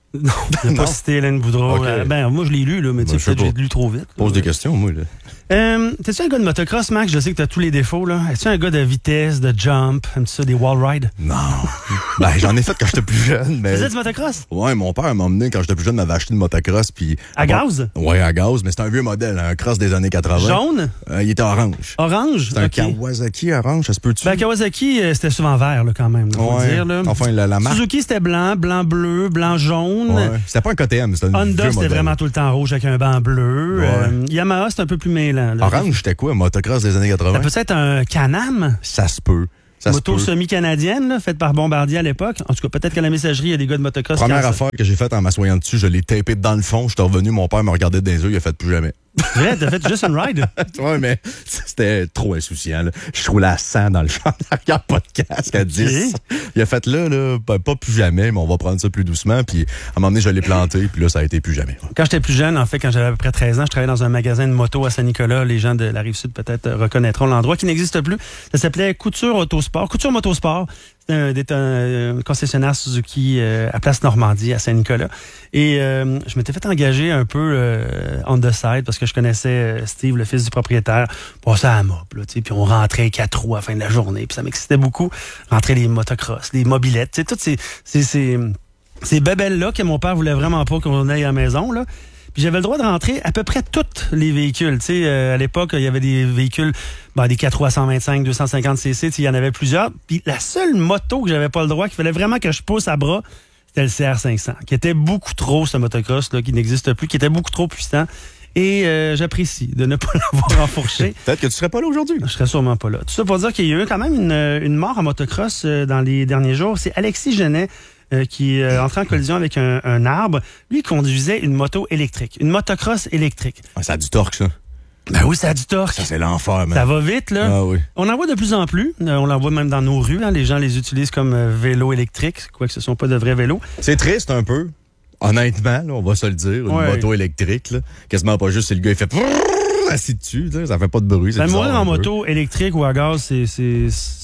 Non, je n'ai pas cité Hélène Boudreau. Okay. Euh, ben, moi, je l'ai lu, là, mais ben, tu sais, peut-être que je l'ai lu trop vite. Pose des questions, moi. Là. Euh, T'es-tu un gars de motocross, Max? Je sais que t'as tous les défauts, là. Es-tu un gars de vitesse, de jump, aimes-tu ça, des wall rides? Non. Ben, j'en ai fait quand j'étais plus jeune, mais... Tu faisais du motocross? Ouais, mon père m'a emmené quand j'étais plus jeune, m'avait acheté une motocross, puis... À gaz? Ouais, à gaz, mais c'était un vieux modèle, un cross des années quatre-vingts. Jaune? Euh, il était orange. Orange? C'était okay. un Kawasaki orange, ça se peut-tu? Ben, Kawasaki, euh, c'était souvent vert, là, quand même, là, faut ouais. dire, là. Enfin, la, la marque... Suzuki, c'était blanc, blanc-bleu, blanc-jaune. Ouais. C'était pas un K T M, c'était un Honda, c'était vraiment tout le temps rouge avec un banc bleu. Ouais. Euh, Yamaha, c'était un peu plus mêlant. Là. Orange, c'était quoi? Un motocross des années quatre-vingts? Ça peut être un Can-Am. Ça se peut. Ça moto semi-canadienne, là, faite par Bombardier à l'époque. En tout cas, peut-être qu'à la messagerie, il y a des gars de motocross. Première affaire que j'ai faite en m'assoyant dessus, je l'ai tapé dans le fond. Je suis revenu, mon père me regardait dans les yeux, il a fait plus jamais. Vrai, t'as fait juste une ride? Ouais, mais c'était trop insouciant. Là. Je roulais à cent dans le champ d'arrière, pas de casque à dix. Okay. Il a fait là, là ben, pas plus jamais, mais on va prendre ça plus doucement. Puis à un moment donné, je l'ai planté, puis là, ça a été plus jamais. Quand j'étais plus jeune, en fait, quand j'avais à peu près treize ans, je travaillais dans un magasin de moto à Saint-Nicolas. Les gens de la Rive-Sud peut-être reconnaîtront l'endroit qui n'existe plus. Ça s'appelait Couture Autosport. Couture Motosport. C'était un, un concessionnaire Suzuki euh, à Place Normandie, à Saint-Nicolas. Et euh, je m'étais fait engager un peu euh, on the side parce que je connaissais euh, Steve, le fils du propriétaire, passer à la mob. Là, puis on rentrait quatre roues à la fin de la journée. Puis ça m'excitait beaucoup. Rentrer les motocross, les mobilettes, toutes ces, ces, ces, ces bébelles-là que mon père voulait vraiment pas qu'on aille à la maison. Là. Puis j'avais le droit de rentrer à peu près tous les véhicules. Tu sais, euh, à l'époque, il y avait des véhicules, ben, des quatre roues à cent vingt-cinq, deux cent cinquante cc, il y en avait plusieurs. Puis la seule moto que j'avais pas le droit, qu'il fallait vraiment que je pousse à bras, c'était le C R cinq cents, qui était beaucoup trop, ce motocross, là, qui n'existe plus, qui était beaucoup trop puissant. Et euh, j'apprécie de ne pas l'avoir enfourché. Peut-être que tu serais pas là aujourd'hui. Je serais sûrement pas là. Tout ça pour dire qu'il y a eu quand même une, une mort en motocross euh, dans les derniers jours. C'est Alexis Genet. Euh, qui euh, entrait en collision avec un, un arbre. Lui, il conduisait une moto électrique, une motocross électrique. Ah, ça a du torque, ça. Ben oui, ça a du torque. Ça, c'est l'enfer, man. Ça va vite, là. Ah oui. On en voit de plus en plus. Euh, on l'en voit même dans nos rues. Hein. Les gens les utilisent comme euh, vélo électrique, quoique ce ne sont pas de vrais vélos. C'est triste un peu. Honnêtement, là, on va se le dire. Une ouais. moto électrique, là. Quasiment pas juste, c'est le gars, il fait assis dessus, là. Ça fait pas de bruit. Ben moi, en moto électrique ou à gaz, c'est... c'est...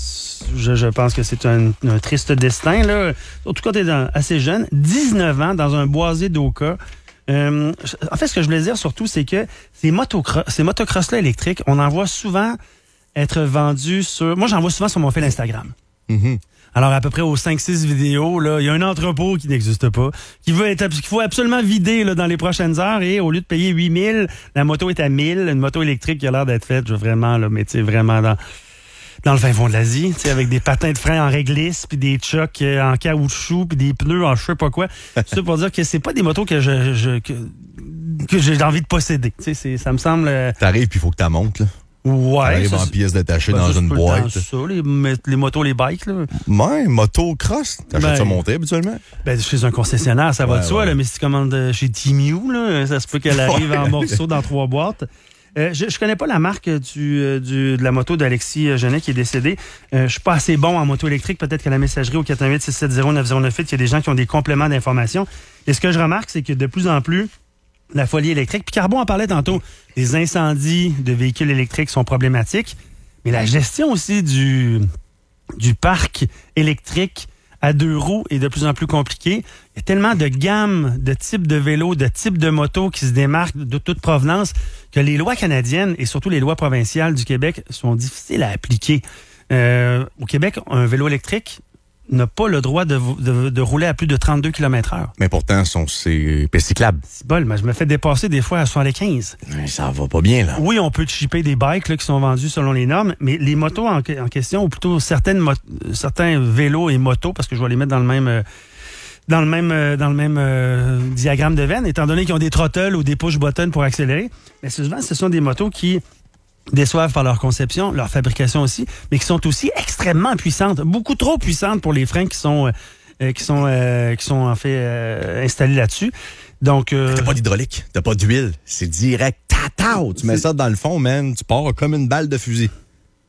Je, je pense que c'est un, un triste destin. Là. En tout cas, tu es assez jeune, dix-neuf ans, dans un boisé d'Oka. Euh, en fait, ce que je voulais dire surtout, c'est que ces, motocross, ces motocross-là électriques, on en voit souvent être vendus sur... Moi, j'en vois souvent sur mon fil Instagram. Mm-hmm. Alors, à peu près aux cinq six vidéos, là, il y a un entrepôt qui n'existe pas, qui veut être, qu'il faut absolument vider là, dans les prochaines heures, et au lieu de payer huit mille, la moto est à mille. Une moto électrique qui a l'air d'être faite, je veux vraiment, là, mais tu sais, vraiment dans... dans le fin fond de l'Asie, tu sais, avec des patins de frein en réglisse, puis des chocs en caoutchouc, puis des pneus en je sais pas quoi. C'est pour dire que c'est pas des motos que je, je que, que j'ai envie de posséder. Tu sais, ça me semble... T'arrives, puis il faut que t'as montes, là. Ouais. T'arrives en pièces détachées ben, dans ça, une boîte. C'est ça, les, les motos, les bikes, là. Ouais, motocross. T'achètes ben, ça monté habituellement? Ben, chez un concessionnaire, ça va ouais, de soi, ouais. là, mais si tu commandes chez Timiu, là, ça se peut qu'elle arrive en morceaux dans trois boîtes. Euh, je, je connais pas la marque du, euh, du, de la moto d'Alexis Genet qui est décédé. Euh, je suis pas assez bon en moto électrique. Peut-être qu'à la messagerie au quatre un huit, six sept zéro, neuf zéro neuf huit, il y a des gens qui ont des compléments d'information. Et ce que je remarque, c'est que de plus en plus, la folie électrique, puis Carbon en parlait tantôt, les incendies de véhicules électriques sont problématiques, mais la gestion aussi du, du parc électrique à deux roues est de plus en plus compliquée. Il y a tellement de gammes, de types de vélos, de types de motos qui se démarquent de toute provenance que les lois canadiennes et surtout les lois provinciales du Québec sont difficiles à appliquer. Euh, au Québec, un vélo électrique n'a pas le droit de, de, de rouler à plus de trente-deux kilomètres heure. Mais pourtant, sont, c'est cyclable. C'est bol, mais je me fais dépasser des fois à soixante-quinze. Mais ça va pas bien, là. Oui, on peut chipper des bikes là, qui sont vendus selon les normes, mais les motos en, en question, ou plutôt certaines mo- certains vélos et motos, parce que je vais les mettre dans le même... Euh, dans le même euh, dans le même euh, diagramme de veine, étant donné qu'ils ont des throttles ou des push-buttons pour accélérer. Mais souvent, ce sont des motos qui déçoivent par leur conception, leur fabrication aussi, mais qui sont aussi extrêmement puissantes, beaucoup trop puissantes pour les freins qui sont euh, qui sont euh, qui sont en fait euh, installés là-dessus. Donc euh, t'as pas d'hydraulique, t'as pas d'huile, c'est direct tatao. Tu mets ça dans le fond, man, tu pars comme une balle de fusil.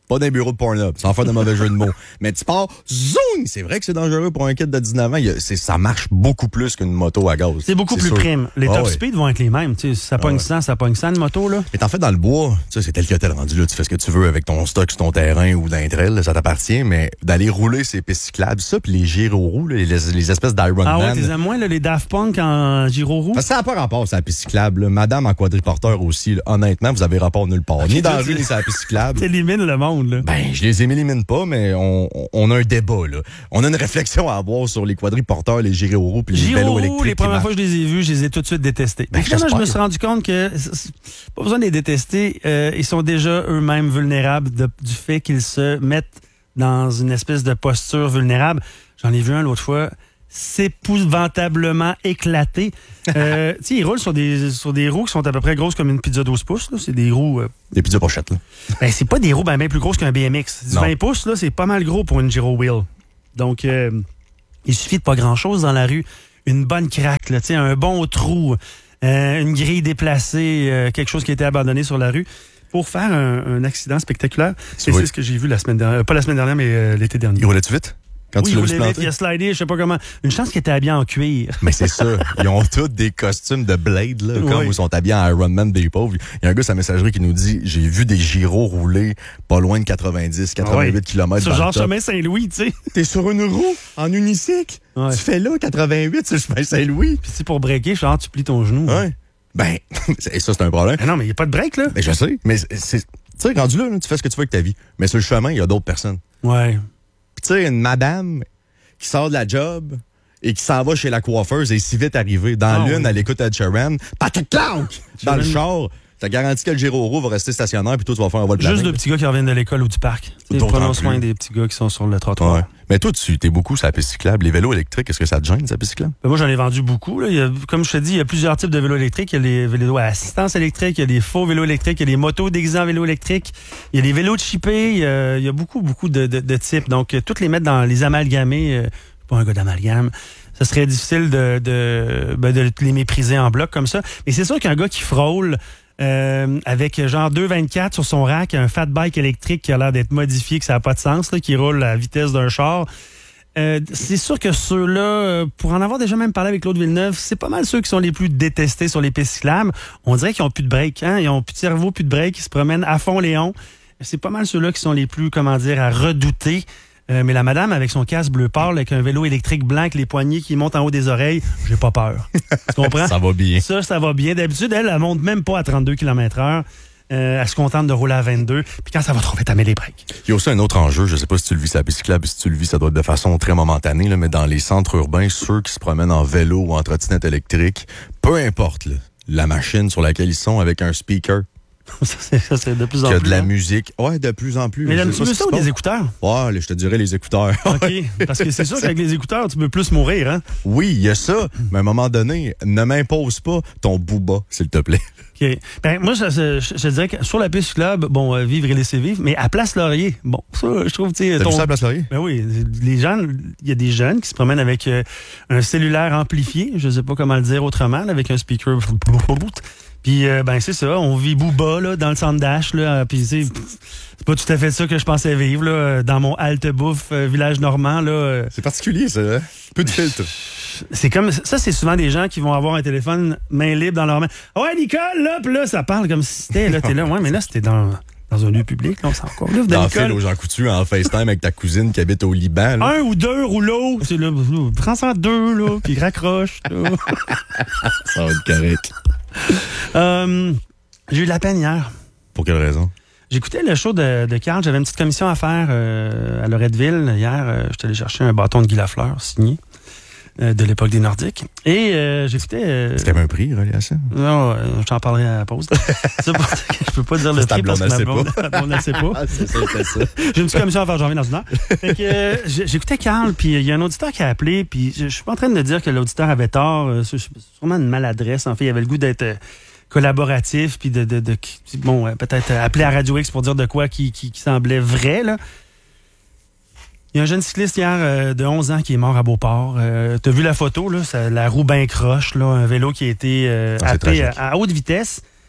pas d'un bureau de Pornhub, sans faire de mauvais jeu de mots. Mais tu pars, zoom! C'est vrai que c'est dangereux pour un kid de dix-neuf ans. Il y a, c'est, ça marche beaucoup plus qu'une moto à gaz. C'est beaucoup c'est plus sûr. Prime. Les ah, top ouais. speed vont être les mêmes. Tu sais, si ça pogne ah, ouais. cent, ça pogne cent de moto, là. Mais en fait, dans le bois, tu sais, c'est tel que tel rendu là. Tu fais ce que tu veux avec ton stock sur ton terrain ou d'un trail, là, ça t'appartient. Mais d'aller rouler ces pistes cyclables, ça, puis les gyro-roues, les, les espèces d'Ironman. Ah ouais, t'es à moins, là, les Daft Punk en gyro-roue. Ça n'a pas rapport, c'est la piste cyclable. Là. Madame en quadriporteur aussi, là. Honnêtement, vous avez rapport nulle part. Ni dans la rue, ni sur la piste cyclable. T'élimines le monde, là. Ben, je les élimine pas, mais on, on a un débat, là. On a une réflexion à avoir sur les quadriporteurs, les gyro-roues puis les vélos électriques. Les premières fois que je les ai vus, je les ai tout de suite détestés. Ben, finalement, je me suis rendu compte que c'est pas besoin de les détester. Euh, ils sont déjà eux-mêmes vulnérables de, du fait qu'ils se mettent dans une espèce de posture vulnérable. J'en ai vu un l'autre fois. C'est épouvantablement éclaté. Euh, tu sais, ils roulent sur des, sur des roues qui sont à peu près grosses comme une pizza douze pouces. Là. C'est des roues... Euh... Des pizzas pochettes, là. Ben, c'est pas des roues ben, bien plus grosses qu'un B M X. Du vingt pouces, là, c'est pas mal gros pour une Giro Wheel. Donc, euh, il suffit de pas grand-chose dans la rue. Une bonne craque, là, tu sais, un bon trou, euh, une grille déplacée, euh, quelque chose qui a été abandonné sur la rue pour faire un, un accident spectaculaire. Et oui. C'est ce que j'ai vu la semaine dernière. Pas la semaine dernière, mais euh, l'été dernier. Il roulait-tu vite? Quand oui, tu il l'as vu vite, il a slidé, je sais pas comment. Une chance qu'il était habillé en cuir. Mais c'est ça. Ils ont tous des costumes de Blade, là, comme oui. Ils sont habillés en Ironman des pauvres. Il y a un gars sur la messagerie qui nous dit, j'ai vu des gyros rouler pas loin de quatre-vingt-dix, quatre-vingt-huit oui. kilomètres. Sur genre chemin Saint-Louis, tu sais. T'es sur une roue, en unicycle. Ouais. Tu fais là, quatre-vingt-huit, sur le chemin Saint-Louis. Puis c'est pour breaker, genre, tu plies ton genou. Ouais. Ben, et ça, c'est un problème. Mais non, mais il n'y a pas de break, là. Ben, je sais. Mais c'est, tu sais, rendu là, tu fais ce que tu veux avec ta vie. Mais sur le chemin, il y a d'autres personnes. Ouais. Puis tu sais, une madame qui sort de la job et qui s'en va chez la coiffeuse et si vite arrivée. Dans oh, l'une, oui. Elle écoute Ed Sheeran. Patrick Clark! Dans le char, t'as garanti que le gyro va rester stationnaire puis toi, tu vas faire un vol de Juste de petits gars qui reviennent de l'école ou du parc. Prenons soin des petits gars qui sont sur le trottoir. Ouais. Mais toi, tu t'es beaucoup sur la piste cyclable. Les vélos électriques, est-ce que ça te gêne, la piste cyclable? Ben moi, j'en ai vendu beaucoup. Là. Il y a, comme je te dis, il y a plusieurs types de vélos électriques. Il y a les vélos à assistance électrique, il y a des faux vélos électriques, il y a les motos déguisées en vélos électriques, il y a les vélos chippés, il y a, il y a beaucoup, beaucoup de, de, de types. Donc, euh, toutes les mettre dans les amalgamés, euh, pas un gars d'amalgame, ça serait difficile de, de, ben, de les mépriser en bloc comme ça. Mais c'est sûr qu'un gars qui frôle Euh, avec genre deux vingt-quatre sur son rack, un fat bike électrique qui a l'air d'être modifié, que ça n'a pas de sens, là, qui roule à la vitesse d'un char. Euh, c'est sûr que ceux-là, euh, pour en avoir déjà même parlé avec Claude Villeneuve, c'est pas mal ceux qui sont les plus détestés sur les pistes cyclables. On dirait qu'ils ont plus de break, hein? Ils ont plus de cerveau, plus de break, ils se promènent à fond Léon. C'est pas mal ceux-là qui sont les plus, comment dire, à redouter. Euh, mais la madame avec son casque bleu pâle, avec un vélo électrique blanc, avec les poignées qui montent en haut des oreilles, j'ai pas peur. Tu comprends? Ça va bien. Ça, ça va bien. D'habitude, elle, elle monte même pas à trente-deux kilomètres heure. Euh, elle se contente de rouler à vingt-deux. Puis quand ça va trop vite, elle met les breaks. Il y a aussi un autre enjeu. Je sais pas si tu le vis sur la piste cyclable, si tu le vis, ça doit être de façon très momentanée, là, mais dans les centres urbains, ceux qui se promènent en vélo ou en trottinette électrique, peu importe là, la machine sur laquelle ils sont avec un speaker. Ça, c'est, ça, c'est de plus en plus. Il y a plus. de la hein? musique. Ouais, de plus en plus. Mais aimes-tu mieux ça ou des écouteurs? Ouais, je te dirais les écouteurs. OK. Parce que c'est sûr qu'avec les écouteurs, tu peux plus mourir, hein? Oui, il y a ça. Mais à un moment donné, ne m'impose pas ton booba, s'il te plaît. OK. Ben, moi, je, je, je dirais que sur la piste club, bon, euh, vivre et laisser vivre, mais à Place Laurier, bon, ça, je trouve, tu sais. T'as ton... vu ça à Place Laurier? Ben oui. Les gens, il y a des jeunes qui se promènent avec euh, un cellulaire amplifié, je sais pas comment le dire autrement, là, avec un speaker. Puis, euh, ben, c'est ça, on vit booba, là, dans le centre d'Ache, là. Puis, c'est, c'est pas tout à fait ça que je pensais vivre, là, dans mon halte bouffe, euh, village normand, là. C'est particulier, ça, hein? Peu de filtre. C'est comme, ça, c'est souvent des gens qui vont avoir un téléphone main libre dans leur main. Ouais, Nicole, là, puis là, ça parle comme si c'était, là, t'es là. Ouais, mais là, c'était dans, dans un lieu public, là, on s'en encore là. Dans le fil aux Jean Coutu, en FaceTime avec ta cousine qui habite au Liban, là. Un ou deux rouleaux. C'est là, prends ça en deux, là, puis raccroche, là. Ça va être correct. Euh, j'ai eu de la peine hier. Pour quelle raison? J'écoutais le show de, de Carl. J'avais une petite commission à faire euh, à Loretteville. Hier, euh, je suis allé chercher un bâton de Guy Lafleur signé euh, de l'époque des Nordiques. Et euh, j'écoutais... Euh, Est-ce qu'il y avait un prix relié à ça? Non, euh, je t'en parlerai à la pause. C'est pour ça que je peux pas dire le prix parce que ma blonde ne sait pas. Ah, c'est ça, c'est ça. J'ai une petite commission à faire, j'en reviens dans une heure. Fait que, euh, j'écoutais Carl, puis il y a un auditeur qui a appelé, puis je, je suis pas en train de dire que l'auditeur avait tort. Euh, c'est sûrement une maladresse. En fait, il avait le goût d'être... Euh, collaboratif, puis de, de, de, de bon, peut-être appeler à Radio X pour dire de quoi qui, qui, qui semblait vrai, là. Il y a un jeune cycliste hier euh, de onze ans qui est mort à Beauport. Euh, t'as vu la photo, là, ça, la roue ben croche, là, un vélo qui a été euh, ah, happé à, à haute vitesse,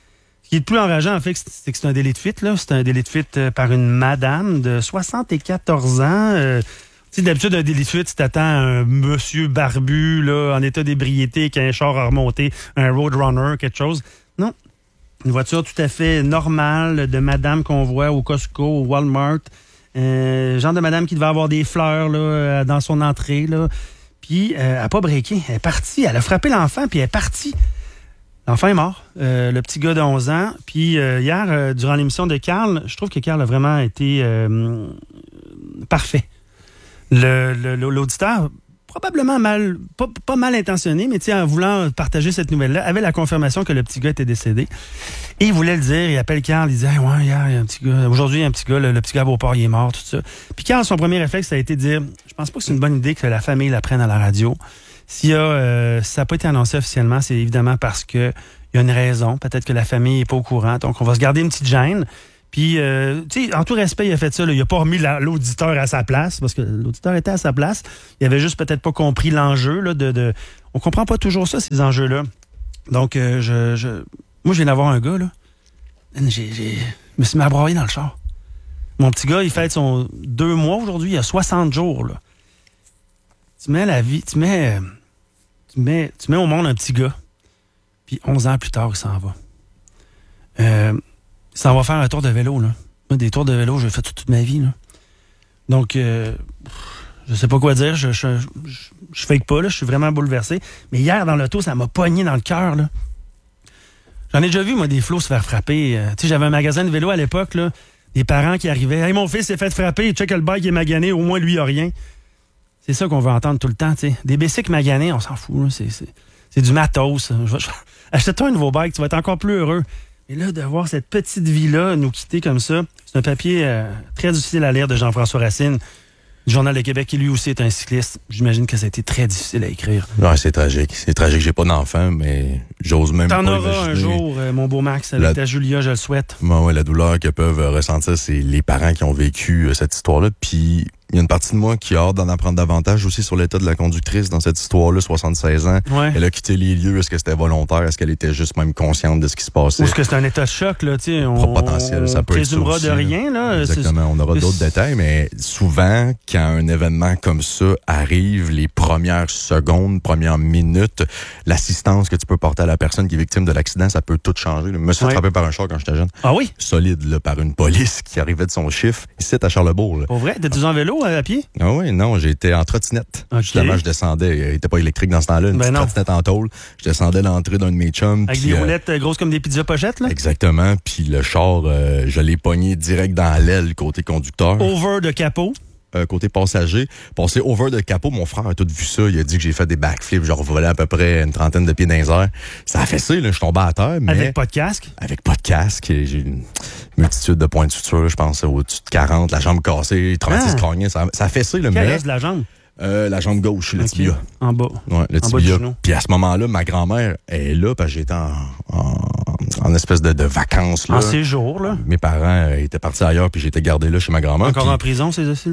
Ce qui est le plus enrageant, en fait, c'est que c'est un délit de fuite. Là. C'est un délit de fuite par une madame de soixante-quatorze ans. Euh, tu sais, d'habitude, un délit de fuite, tu t'attends un monsieur barbu là, en état d'ébriété qui a un char à remonter, un Roadrunner, quelque chose. Non. Une voiture tout à fait normale de madame qu'on voit au Costco, au Walmart. Euh, genre de madame qui devait avoir des fleurs là, dans son entrée. Là. Puis, euh, elle n'a pas breaké. Elle est partie. Elle a frappé l'enfant, puis elle est partie. L'enfant est mort. Euh, le petit gars de onze ans. Puis, euh, hier, euh, durant l'émission de Carl, je trouve que Carl a vraiment été euh, parfait. Le, le, l'auditeur, probablement mal, pas, pas mal intentionné, mais en voulant partager cette nouvelle-là, avait la confirmation que le petit gars était décédé. Et il voulait le dire, il appelle Carl, il dit hey, « Ouais, hier, il y a un petit gars, aujourd'hui, il y a un petit gars, le, le petit gars à Beauport, il est mort, tout ça. » Puis Carl, son premier réflexe, ça a été de dire « Je pense pas que c'est une bonne idée que la famille la prenne à la radio. S'il y a, euh, si ça n'a pas été annoncé officiellement, c'est évidemment parce que il y a une raison. Peut-être que la famille n'est pas au courant. Donc, on va se garder une petite gêne. » Puis, euh, tu sais, en tout respect, il a fait ça. Là. Il n'a pas remis la, l'auditeur à sa place, parce que l'auditeur était à sa place. Il avait juste peut-être pas compris l'enjeu. Là, de, de... On comprend pas toujours ça, ces enjeux-là. Donc, euh, je, je... moi, je viens d'avoir un gars, là. J'ai, j'ai... Je me suis mis à brailler dans le char. Mon petit gars, il fête son deux mois aujourd'hui. Il a soixante jours, là. Tu mets la vie... Tu mets... Tu mets, tu mets au monde un petit gars. Puis, onze ans plus tard, il s'en va. Euh... Ça va faire un tour de vélo, là. Moi, des tours de vélo, j'ai fait toute, toute ma vie, là. Donc, euh, je sais pas quoi dire. Je, je, je, je fake pas, là. Je suis vraiment bouleversé. Mais hier, dans l'auto, ça m'a pogné dans le cœur, là. J'en ai déjà vu, moi, des flots se faire frapper. Euh, tu sais, j'avais un magasin de vélo à l'époque, là. Des parents qui arrivaient. Hey, mon fils s'est fait frapper. Check le bike est magané. Au moins, lui, il a rien. C'est ça qu'on veut entendre tout le temps, tu sais. Des bicycles maganés, on s'en fout, là. C'est, c'est, c'est du matos. Je, je, achète-toi un nouveau bike, tu vas être encore plus heureux. Et là, de voir cette petite vie-là nous quitter comme ça, c'est un papier euh, très difficile à lire de Jean-François Racine, du Journal de Québec, qui lui aussi est un cycliste. J'imagine que ça a été très difficile à écrire. Ouais, c'est tragique. C'est tragique. J'ai pas d'enfant, mais j'ose même T'en pas auras imaginer. un jour, euh, mon beau Max, avec La... ta Julia, je le souhaite. Ouais, ouais, la douleur que peuvent ressentir, c'est les parents qui ont vécu euh, cette histoire-là. Puis il y a une partie de moi qui a hâte d'en apprendre davantage aussi sur l'état de la conductrice dans cette histoire-là, soixante-seize ans. Ouais. Elle a quitté les lieux. Est-ce que c'était volontaire? Est-ce qu'elle était juste même consciente de ce qui se passait? Ou est-ce que c'est un état de choc, là? Tu sais, on potentiel, ça peut être ça aussi, de rien, là. Exactement. On aura d'autres détails, mais souvent, quand un événement comme ça arrive, les premières secondes, premières minutes, l'assistance que tu peux porter à la personne qui est victime de l'accident, ça peut tout changer. Je me suis ouais. frappé par un char quand j'étais jeune. Ah oui? Solide, là, par une police qui arrivait de son chiffre, ici à Charlesbourg. Là. Pour vrai? T'étais en vélo, à pied? Ah oui, non, j'étais en trottinette. Okay. Justement, je descendais. Il n'était pas électrique dans ce temps-là, une ben petite non. trottinette en tôle. Je descendais l'entrée d'un de mes chums. Avec pis, des euh, roulettes grosses comme des pizzas pochettes, là? Exactement. Puis le char, euh, je l'ai pogné direct dans l'aile côté conducteur. Over de capot? Euh, côté passager. Passé over de capot, mon frère a tout vu ça. Il a dit que j'ai fait des backflips, genre volé à peu près une trentaine de pieds dans les airs. Ça a fait ça, là, je suis tombé à terre. Mais avec pas de casque? Avec pas de casque. J'ai une multitude de points de suture, je pense au-dessus de quarante, la jambe cassée, traumatisme ah. crânien. Ça, ça a fait ça, le Quel mais reste de la jambe? Euh, la jambe gauche, le okay. tibia. En bas. Ouais, le en tibia. Bas du genou. Puis à ce moment-là, ma grand-mère est là parce que j'étais en, en, en espèce de, de vacances. Là. En séjour, là. Mes parents euh, étaient partis ailleurs puis j'étais gardé là chez ma grand-mère. Encore pis... en prison, ces aussi-là?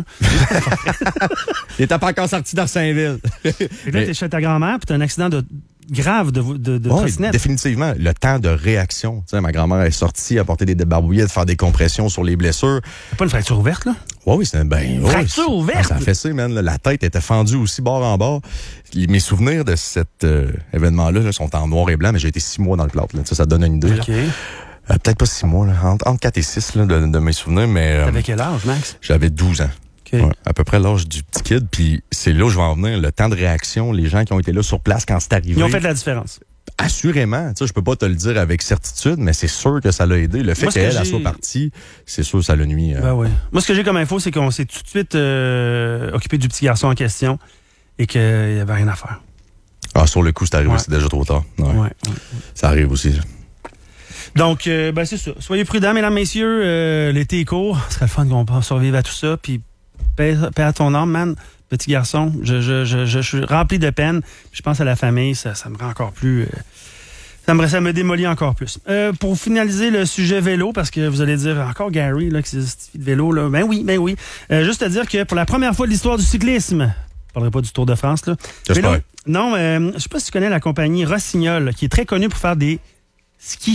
Il était pas encore sorti d'Arsainville. Et là, t'es chez ta grand-mère puis t'as un accident de... grave de, de, de ouais, trottinette. Définitivement. Le temps de réaction. Tu sais, ma grand-mère est sortie, a porté des débarbouillettes, faire des compressions sur les blessures. C'est pas une fracture ouverte, là? Oui, oui, c'est ben, une fracture ouais, ouverte? Ça a fait ça, man. Là. La tête était fendue aussi bord en bord. Mes souvenirs de cet euh, événement-là là, sont en noir et blanc, mais j'ai été six mois dans le plâtre. Là. Ça, ça donne une idée. OK. Euh, peut-être pas six mois, là. Entre, entre quatre et six là, de, de mes souvenirs, mais... T'avais euh, quel âge, Max? J'avais douze ans. Okay. Ouais, à peu près l'âge du petit kid. Puis c'est là où je vais en venir. Le temps de réaction, les gens qui ont été là sur place quand c'est arrivé. Ils ont fait de la différence. Assurément, tu sais, je peux pas te le dire avec certitude, mais c'est sûr que ça l'a aidé. Le fait qu'elle elle soit partie, c'est sûr que ça l'a nuit. Euh... Ben oui. Moi, ce que j'ai comme info, c'est qu'on s'est tout de suite euh, occupé du petit garçon en question et qu'il n'y avait rien à faire. Ah, sur le coup, c'est arrivé, ouais. c'est déjà trop tard. Ouais. Ouais, ouais. Ça arrive aussi. Donc, euh, ben c'est ça. Soyez prudents, mesdames, messieurs. Euh, l'été est court. Ce serait le fun qu'on puisse survivre à tout ça. Puis, paix, paix à ton âme, man. Petit garçon, je, je, je, je, je suis rempli de peine. Je pense à la famille, ça, ça me rend encore plus... Euh, ça, me, ça me démolit encore plus. Euh, pour finaliser le sujet vélo, parce que vous allez dire, encore Gary, là, qui se justifie de vélo, là. Ben oui, ben oui. Euh, juste à dire que pour la première fois de l'histoire du cyclisme, je parlerai pas du Tour de France, là. J'espère. Non, euh, je sais pas si tu connais la compagnie Rossignol, qui est très connue pour faire des skis.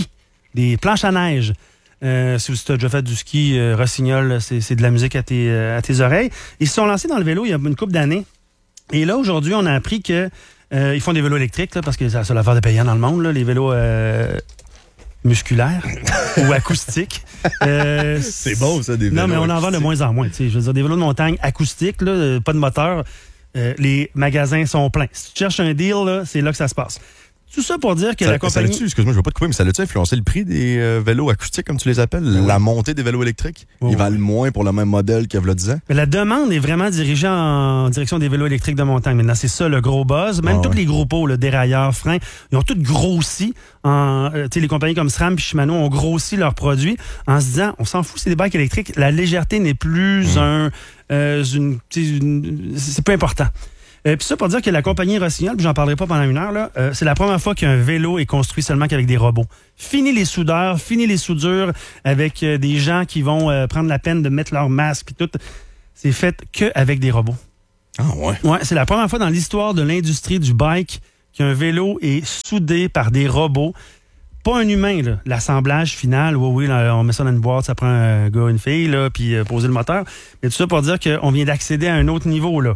des planches à neige. Euh, si tu as déjà fait du ski, euh, Rossignol, c'est, c'est de la musique à tes, euh, à tes oreilles. Ils se sont lancés dans le vélo il y a une couple d'années. Et là, aujourd'hui, on a appris que euh, ils font des vélos électriques, là, parce que c'est la seule affaire de payant dans le monde, là, les vélos euh, musculaires ou acoustiques. Euh, c'est beau, ça, des vélos. Non, mais on en vend de moins en moins. Je veux dire, des vélos de montagne acoustiques, là, pas de moteur. Euh, les magasins sont pleins. Si tu cherches un deal, là, c'est là que ça se passe. Tout ça pour dire que ça, la compagnie... Ça excuse-moi, je ne veux pas te couper, mais ça l'a-tu influencé le prix des euh, vélos acoustiques, comme tu les appelles? Oui. La montée des vélos électriques? Oh. Ils valent moins pour le même modèle qu'il y a dix ans? Mais la demande est vraiment dirigée en direction des vélos électriques de montagne. Maintenant, c'est ça le gros buzz. Même oh, tous ouais. les gros pots, le dérailleur, frein, ils ont tous grossi. En, euh, les compagnies comme SRAM et Shimano ont grossi leurs produits en se disant, on s'en fout, c'est des bikes électriques. La légèreté n'est plus mmh. un... Euh, une, une, c'est peu important. Euh, puis ça pour dire que la compagnie Rossignol, puis j'en parlerai pas pendant une heure, là, euh, c'est la première fois qu'un vélo est construit seulement qu'avec des robots. Fini les soudeurs, fini les soudures avec euh, des gens qui vont euh, prendre la peine de mettre leur masque puis tout. C'est fait qu'avec des robots. Ah ouais? Ouais, c'est la première fois dans l'histoire de l'industrie du bike qu'un vélo est soudé par des robots. Pas un humain, là. L'assemblage final, oui, oui, là, on met ça dans une boîte, ça prend un gars, une fille, là, puis euh, poser le moteur. Mais tout ça pour dire qu'on vient d'accéder à un autre niveau, là.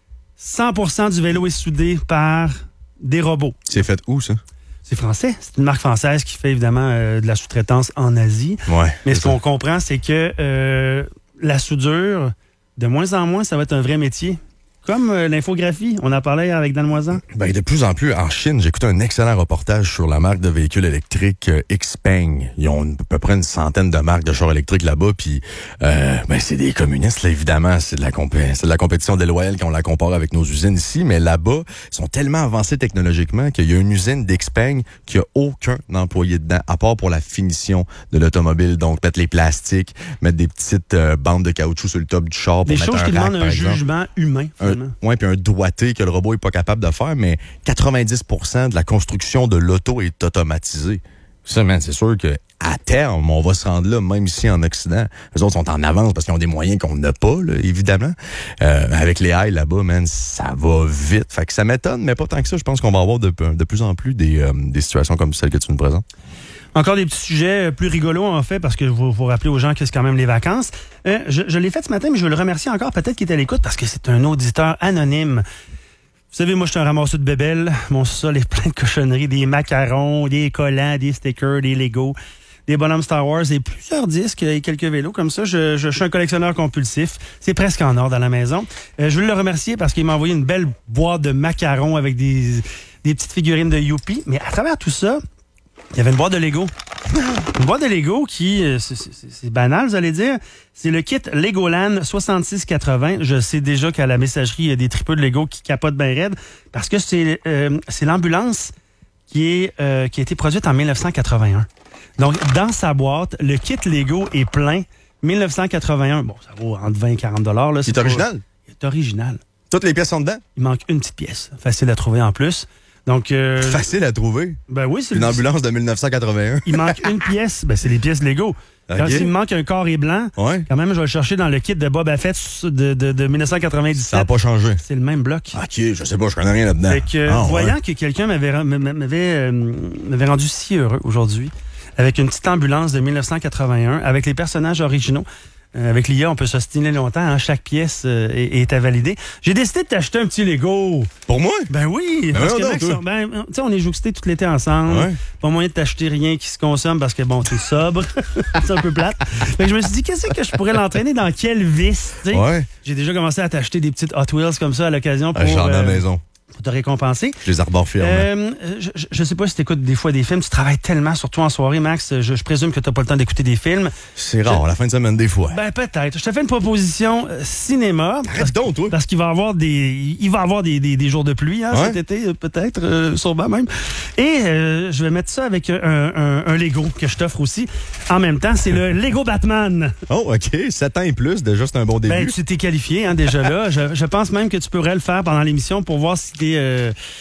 cent pour cent du vélo est soudé par des robots. C'est fait où, ça? C'est français. C'est une marque française qui fait évidemment euh, de la sous-traitance en Asie. Ouais, mais ce qu'on comprend, c'est que euh, la soudure, de moins en moins, ça va être un vrai métier. Comme euh, l'infographie, on en parlait avec Dan Moisan. Ben, de plus en plus, en Chine, j'ai écouté un excellent reportage sur la marque de véhicules électriques euh, Xpeng. Ils ont une, à peu près une centaine de marques de chars électriques là-bas, puis euh, ben, c'est des communistes, là, évidemment. C'est de la compé- c'est de la compétition déloyale quand on la compare avec nos usines ici, mais là-bas, ils sont tellement avancés technologiquement qu'il y a une usine d'Xpeng qui a aucun employé dedans, à part pour la finition de l'automobile. Donc, mettre les plastiques, mettre des petites euh, bandes de caoutchouc sur le top du char pour des mettre choses un qui rack, demandent un exemple. jugement humain. Oui, puis un doigté que le robot est pas capable de faire, mais quatre-vingt-dix pour cent de la construction de l'auto est automatisée. Ça, man, c'est sûr que à terme, on va se rendre là, même ici en Occident. Les autres sont en avance parce qu'ils ont des moyens qu'on n'a pas, là, évidemment. Euh, avec les haies là-bas, man, ça va vite. Fait que ça m'étonne, mais pas tant que ça. Je pense qu'on va avoir de, de plus en plus des, euh, des situations comme celle que tu nous présentes. Encore des petits sujets plus rigolos, en fait, parce que je vais vous rappeler aux gens que c'est quand même les vacances. Euh, je je l'ai fait ce matin, mais je veux le remercier encore, peut-être qu'il est à l'écoute, parce que c'est un auditeur anonyme. Vous savez, moi, je suis un ramasseur de bébelles. Mon sol est plein de cochonneries, des macarons, des collants, des stickers, des Legos, des bonhommes Star Wars et plusieurs disques et quelques vélos. Comme ça, je, je, je suis un collectionneur compulsif. C'est presque en ordre à la maison. Euh, je veux le remercier parce qu'il m'a envoyé une belle boîte de macarons avec des, des petites figurines de Youpi. Mais à travers tout ça, il y avait une boîte de Lego. Une boîte de Lego qui, c'est, c'est, c'est banal, vous allez dire, c'est le kit Legoland soixante-six quatre-vingts. Je sais déjà qu'à la messagerie, il y a des tripeux de Lego qui capotent bien raide parce que c'est, euh, c'est l'ambulance qui, est, euh, qui a été produite en dix-neuf cent quatre-vingt-un. Donc, dans sa boîte, le kit Lego est plein. dix-neuf cent quatre-vingt-un, bon, ça vaut entre vingt et quarante dollars. Là, c'est original? Il est original. Toutes les pièces sont dedans? Il manque une petite pièce. Facile à trouver en plus. Donc, euh, facile à trouver. Ben oui, c'est une ambulance de dix-neuf cent quatre-vingt-un. Il manque une pièce. Ben c'est les pièces Lego. Okay. Quand il me manque un carré blanc, ouais. quand même, je vais le chercher dans le kit de Boba Fett de, de, de dix-neuf cent quatre-vingt-dix-sept. Ça n'a pas changé. C'est le même bloc. OK, je sais pas, je connais rien là-dedans. Fait que, ah, voyant ouais. que quelqu'un m'avait, m'avait, euh, m'avait rendu si heureux aujourd'hui, avec une petite ambulance de dix-neuf cent quatre-vingt-un, avec les personnages originaux, Euh, avec l'I A, on peut s'ostiner longtemps. Hein, chaque pièce euh, est, est à valider. J'ai décidé de t'acheter un petit Lego. Pour moi? Ben oui. Ben parce non, que non, Max, on, ben, tu sais, on est jouxtés tout l'été ensemble. Ouais. Pas moyen de t'acheter rien qui se consomme parce que, bon, t'es sobre. C'est un peu plate. Fait que je me suis dit, qu'est-ce que je pourrais l'entraîner dans quelle vis? T'sais? Ouais. J'ai déjà commencé à t'acheter des petites Hot Wheels comme ça à l'occasion pour... Un genre euh, de la maison. Pour te récompenser. Je les arbore fièrement. Euh, je, je sais pas si tu écoutes des fois des films. Tu travailles tellement, surtout en soirée, Max. Je, je présume que tu n'as pas le temps d'écouter des films. C'est rare, je, la fin de semaine, des fois. Ben, peut-être. Je te fais une proposition euh, cinéma. Arrête donc, toi. Parce qu'il va y avoir des, il va y avoir des, des, des jours de pluie hein, ouais. cet été, peut-être, euh, sûrement même. Et euh, je vais mettre ça avec un, un, un Lego que je t'offre aussi. En même temps, c'est le Lego Batman. Oh, OK. sept ans et plus, déjà, c'est un bon début. Ben, tu t'es qualifié hein, déjà là. je, je pense même que tu pourrais le faire pendant l'émission pour voir si t'es... Euh,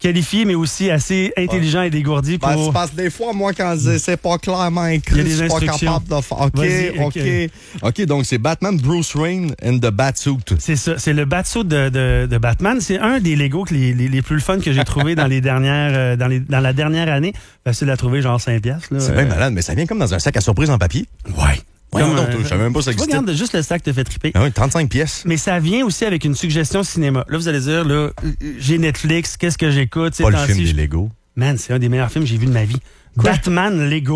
qualifié, mais aussi assez intelligent ouais. et dégourdi pour... Ben, parce que des fois, moi, quand c'est pas clairement écrit, je suis pas capable de faire... OK, OK, OK. OK, donc c'est Batman Bruce Wayne and the Batsuit. C'est ça, c'est le Batsuit de, de, de Batman. C'est un des Legos les, les, les plus fun que j'ai trouvé dans les dernières euh, dans, les, dans la dernière année. Facile à trouver, genre cinq piastres. C'est euh... bien malade, mais ça vient comme dans un sac à surprise en papier. Ouais. Ouais, non, non, je savais même pas ça existait. Regarde, juste le sac te fait triper. Ah oui, trente-cinq pièces. Mais ça vient aussi avec une suggestion cinéma. Là, vous allez dire, là, j'ai Netflix, qu'est-ce que j'écoute? Pas le film des Lego. Man, c'est un des meilleurs films que j'ai vu de ma vie. Quoi? Batman Lego.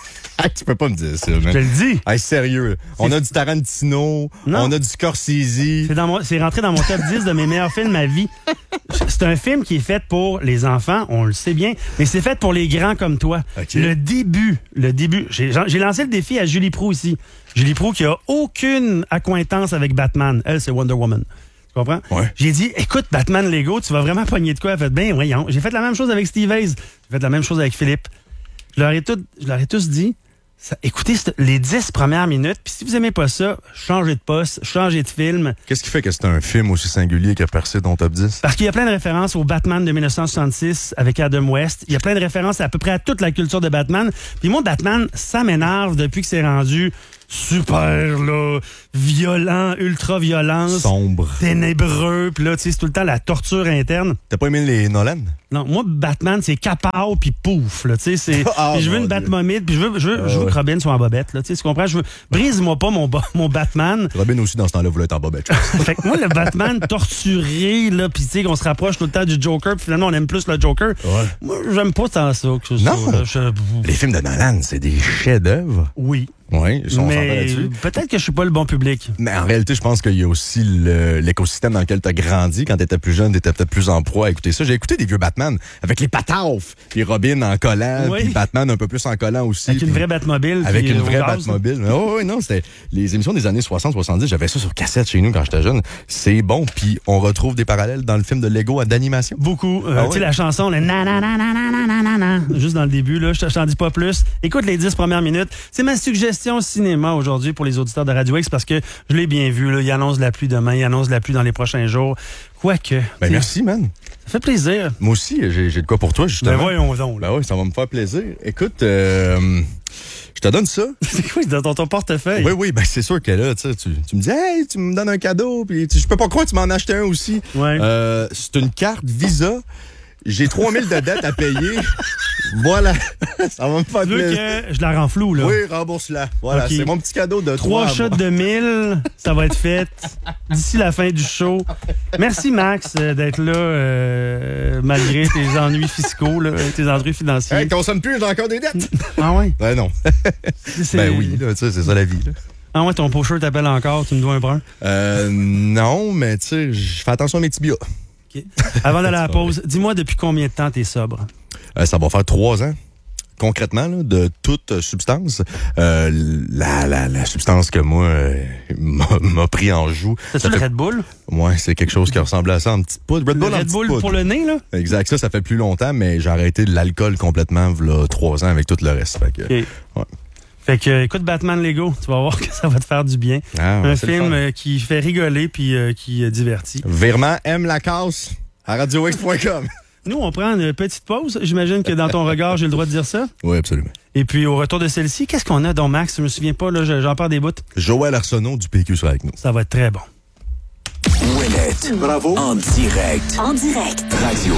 Tu peux pas me dire ça, man. Je te le dis. Hey, sérieux. On a du Tarantino, non. On a du Scorsese. C'est, dans mon, c'est rentré dans mon top dix de mes meilleurs films de ma vie. C'est un film qui est fait pour les enfants, on le sait bien, mais c'est fait pour les grands comme toi. Okay. Le début, le début, j'ai, j'ai lancé le défi à Julie Proulx ici. Julie Proulx qui a aucune accointance avec Batman. Elle, c'est Wonder Woman. Tu comprends? Ouais. J'ai dit, écoute, Batman Lego, tu vas vraiment pogner de quoi? Elle fait, ben, voyons. J'ai fait la même chose avec Steve Hayes. J'ai fait la même chose avec Philippe. Je leur ai, tout, je leur ai tous dit, ça, écoutez les dix premières minutes, puis si vous aimez pas ça, changez de poste, changez de film. Qu'est-ce qui fait que c'est un film aussi singulier qui a percé ton top dix? Parce qu'il y a plein de références au Batman de dix-neuf cent soixante-six avec Adam West. Il y a plein de références à, à peu près à toute la culture de Batman. Puis moi, Batman, ça m'énerve depuis que c'est rendu super, là, violent, ultra-violence. Sombre. Ténébreux, puis là, tu sais, c'est tout le temps la torture interne. T'as pas aimé les Nolan? Non, moi, Batman, c'est capao puis pouf, là, tu sais, c'est... oh, je veux une Batmobile, puis je veux, je veux, oh, je veux que Robin soit en bobette, là, tu sais, tu comprends? Je veux... Brise-moi pas mon, mon Batman. Robin aussi, dans ce temps-là, voulait être en bobette. Fait que moi, le Batman torturé, là, puis tu sais, qu'on se rapproche tout le temps du Joker, puis finalement, on aime plus le Joker. Ouais. Moi, j'aime pas tant ça que ça. Non! Là, je... Les films de Nolan, c'est des chefs-d'œuvre. Oui. Oui, ils sont mais peut-être que je suis pas le bon public. Mais en réalité, je pense qu'il y a aussi le, l'écosystème dans lequel tu as grandi. Quand tu étais plus jeune, tu étais peut-être plus en proie à écouter ça. J'ai écouté des vieux Batman avec les pataufs, puis Robin en collant, oui. Puis Batman un peu plus en collant aussi. Avec une vraie Batmobile. Avec puis une euh, vraie Batmobile. Oh, oui, non, c'était les émissions des années soixante soixante-dix. J'avais ça sur cassette chez nous quand j'étais jeune. C'est bon, puis on retrouve des parallèles dans le film de Lego d'animation. Beaucoup. Euh, ah, tu sais, oui. la chanson, le na na na na na na na na, juste dans le début, là, je t'en dis pas plus. Écoute les dix premières minutes. C'est ma suggestion cinéma aujourd'hui pour les auditeurs de Radio X parce que je l'ai bien vu. Là, il annonce de la pluie demain, il annonce de la pluie dans les prochains jours. Quoique. Ben merci, man. Ça fait plaisir. Moi aussi, j'ai, j'ai de quoi pour toi, justement. Ben voyons donc. Ben oui, ça va me faire plaisir. Écoute, euh, je te donne ça. C'est quoi, dans ton, ton portefeuille? Oui, oui, ben c'est sûr que là, tu, tu me dis, hey, tu me donnes un cadeau, puis je peux pas croire que tu m'en as acheté un aussi. Ouais. Euh, c'est une carte Visa. J'ai trois mille de dettes à payer. Voilà. Ça va me faire plaisir. Tu veux que je la rends floue, là? Oui, rembourse-la. Voilà, okay. C'est mon petit cadeau de Trois shots de mille, ça va être fait d'ici la fin du show. Merci, Max, d'être là, euh, malgré tes ennuis fiscaux, là, tes ennuis financiers. Hey, consomme plus, j'ai encore des dettes. Ah oui? Ben non. C'est... Ben oui, là, c'est ça la vie, là. Ah ouais, ton pocheur t'appelle encore, tu me dois un brun? Euh, non, mais tu sais, je fais attention à mes tibias. Okay. Avant d'aller à la pause, dis-moi depuis combien de temps t'es sobre? Euh, ça va faire trois ans. Concrètement, là, de toute substance, euh, la, la, la substance que moi euh, m'a, m'a pris en joue. C'est-tu le fait... Red Bull? Ouais, c'est quelque chose qui ressemble à ça en petite poudre. Red Bull, le Red Bull pour le nez, là? Exact. Ça, ça fait plus longtemps, mais j'ai arrêté l'alcool complètement, là, trois ans avec tout le reste. Fait que, okay. Ouais. Fait que, écoute Batman Lego, tu vas voir que ça va te faire du bien. Ah, un film euh, qui fait rigoler puis euh, qui euh, divertit. Virement aime la casse à radio x point com. Nous, on prend une petite pause. J'imagine que dans ton regard, j'ai le droit de dire ça. Oui, absolument. Et puis, au retour de celle-ci, qu'est-ce qu'on a, donc, Max? Je me souviens pas, là, j'en perds des bouts. Joël Arsenault du P Q sera avec nous. Ça va être très bon. Ouellette. Bravo. En direct. En direct. Radio.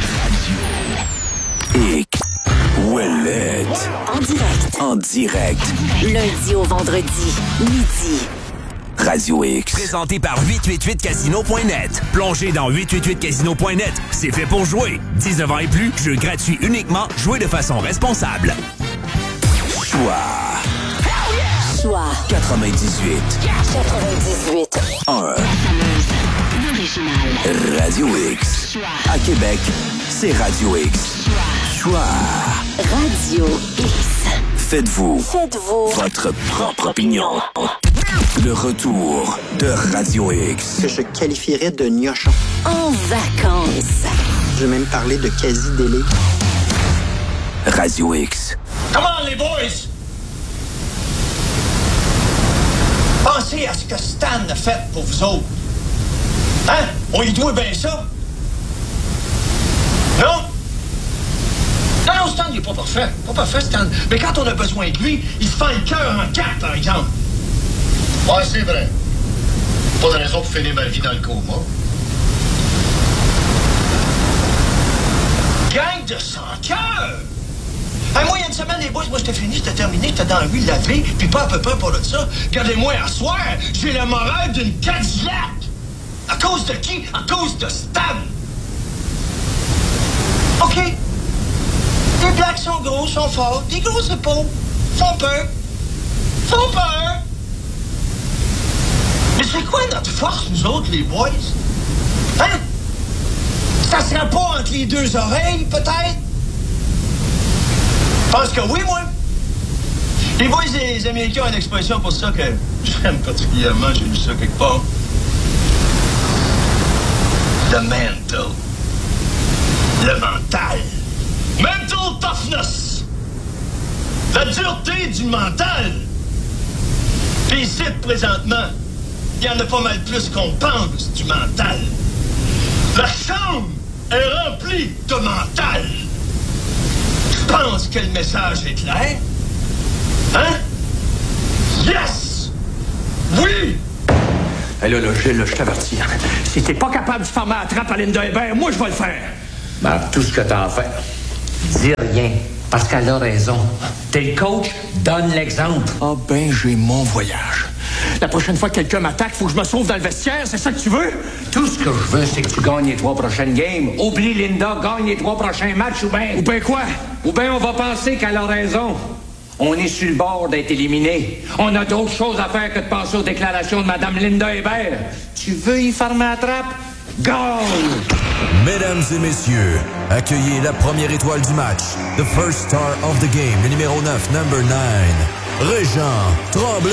Radio. X. Ouellette. En direct. En direct. Lundi au vendredi, midi. Radio X. Présenté par huit cent quatre-vingt-huit casino point net. Plongez dans huit cent quatre-vingt-huit casino point net. C'est fait pour jouer. dix-neuf ans et plus, jeu gratuit uniquement. Jouez de façon responsable. Choix. Choix. quatre-vingt-dix-huit. quatre-vingt-dix-huit. un. L'original. Radio X. Choix. À Québec, c'est Radio X. Choix. Choix. Radio X. Faites-vous. Faites-vous. Votre propre opinion. Le retour de Radio X. Que je qualifierais de gnochon. En vacances. Je vais même parler de quasi-délai. Radio X. Come on, les boys! Pensez à ce que Stan a fait pour vous autres. Hein? On lui doit bien ça. Non? Non, non, Stan, il est pas parfait. Pas parfait, Stan. Mais quand on a besoin de lui, il se fait le cœur en quatre, par exemple. Ouais, c'est vrai. Pas de raison pour finir ma vie dans le coma. Gang de sans-cœur! Hey, moi, il y a une semaine, les boys, moi, j'étais fini, j'étais terminé, j'étais dans la rue lavé, puis pas à peu près pour de ça. Regardez-moi, à soir, j'ai le moral d'une Cadillac! À cause de qui? À cause de Stan! OK. Les blacks sont gros, sont forts, des grosses épaules, font peur. Font peur! Mais c'est quoi notre force, nous autres, les boys? Hein? Ça serait pas entre les deux oreilles, peut-être? Je pense que oui, moi. Les boys et les Américains ont une expression pour ça que j'aime particulièrement, j'ai lu ça quelque part. The mental. Le mental. Mental toughness. La dureté du mental. Puis ici, présentement, il y en a pas mal plus qu'on pense du mental. La chambre est remplie de mental. Je pense que le message est clair. Hein? Yes! Oui! Hé là, là, Gilles, là, je t'avertis. Si t'es pas capable de fermer la trappe à Linda Hébert, moi, je vais le faire. Ben, tout ce que t'as à faire, dis rien, parce qu'elle a raison. T'es le coach, donne l'exemple. Ah ben, j'ai mon voyage. La prochaine fois que quelqu'un m'attaque, faut que je me sauve dans le vestiaire, c'est ça que tu veux? Tout ce que je veux, c'est que tu gagnes les trois prochaines games. Oublie Linda, gagne les trois prochains matchs, ou bien... Ou bien quoi? Ou bien on va penser qu'elle a raison. On est sur le bord d'être éliminé. On a d'autres choses à faire que de penser aux déclarations de Mme Linda Hébert. Tu veux y fermer la trappe? Gagne! Mesdames et messieurs, accueillez la première étoile du match, the first star of the game, le numéro neuf, number nine, Régent Tremblay.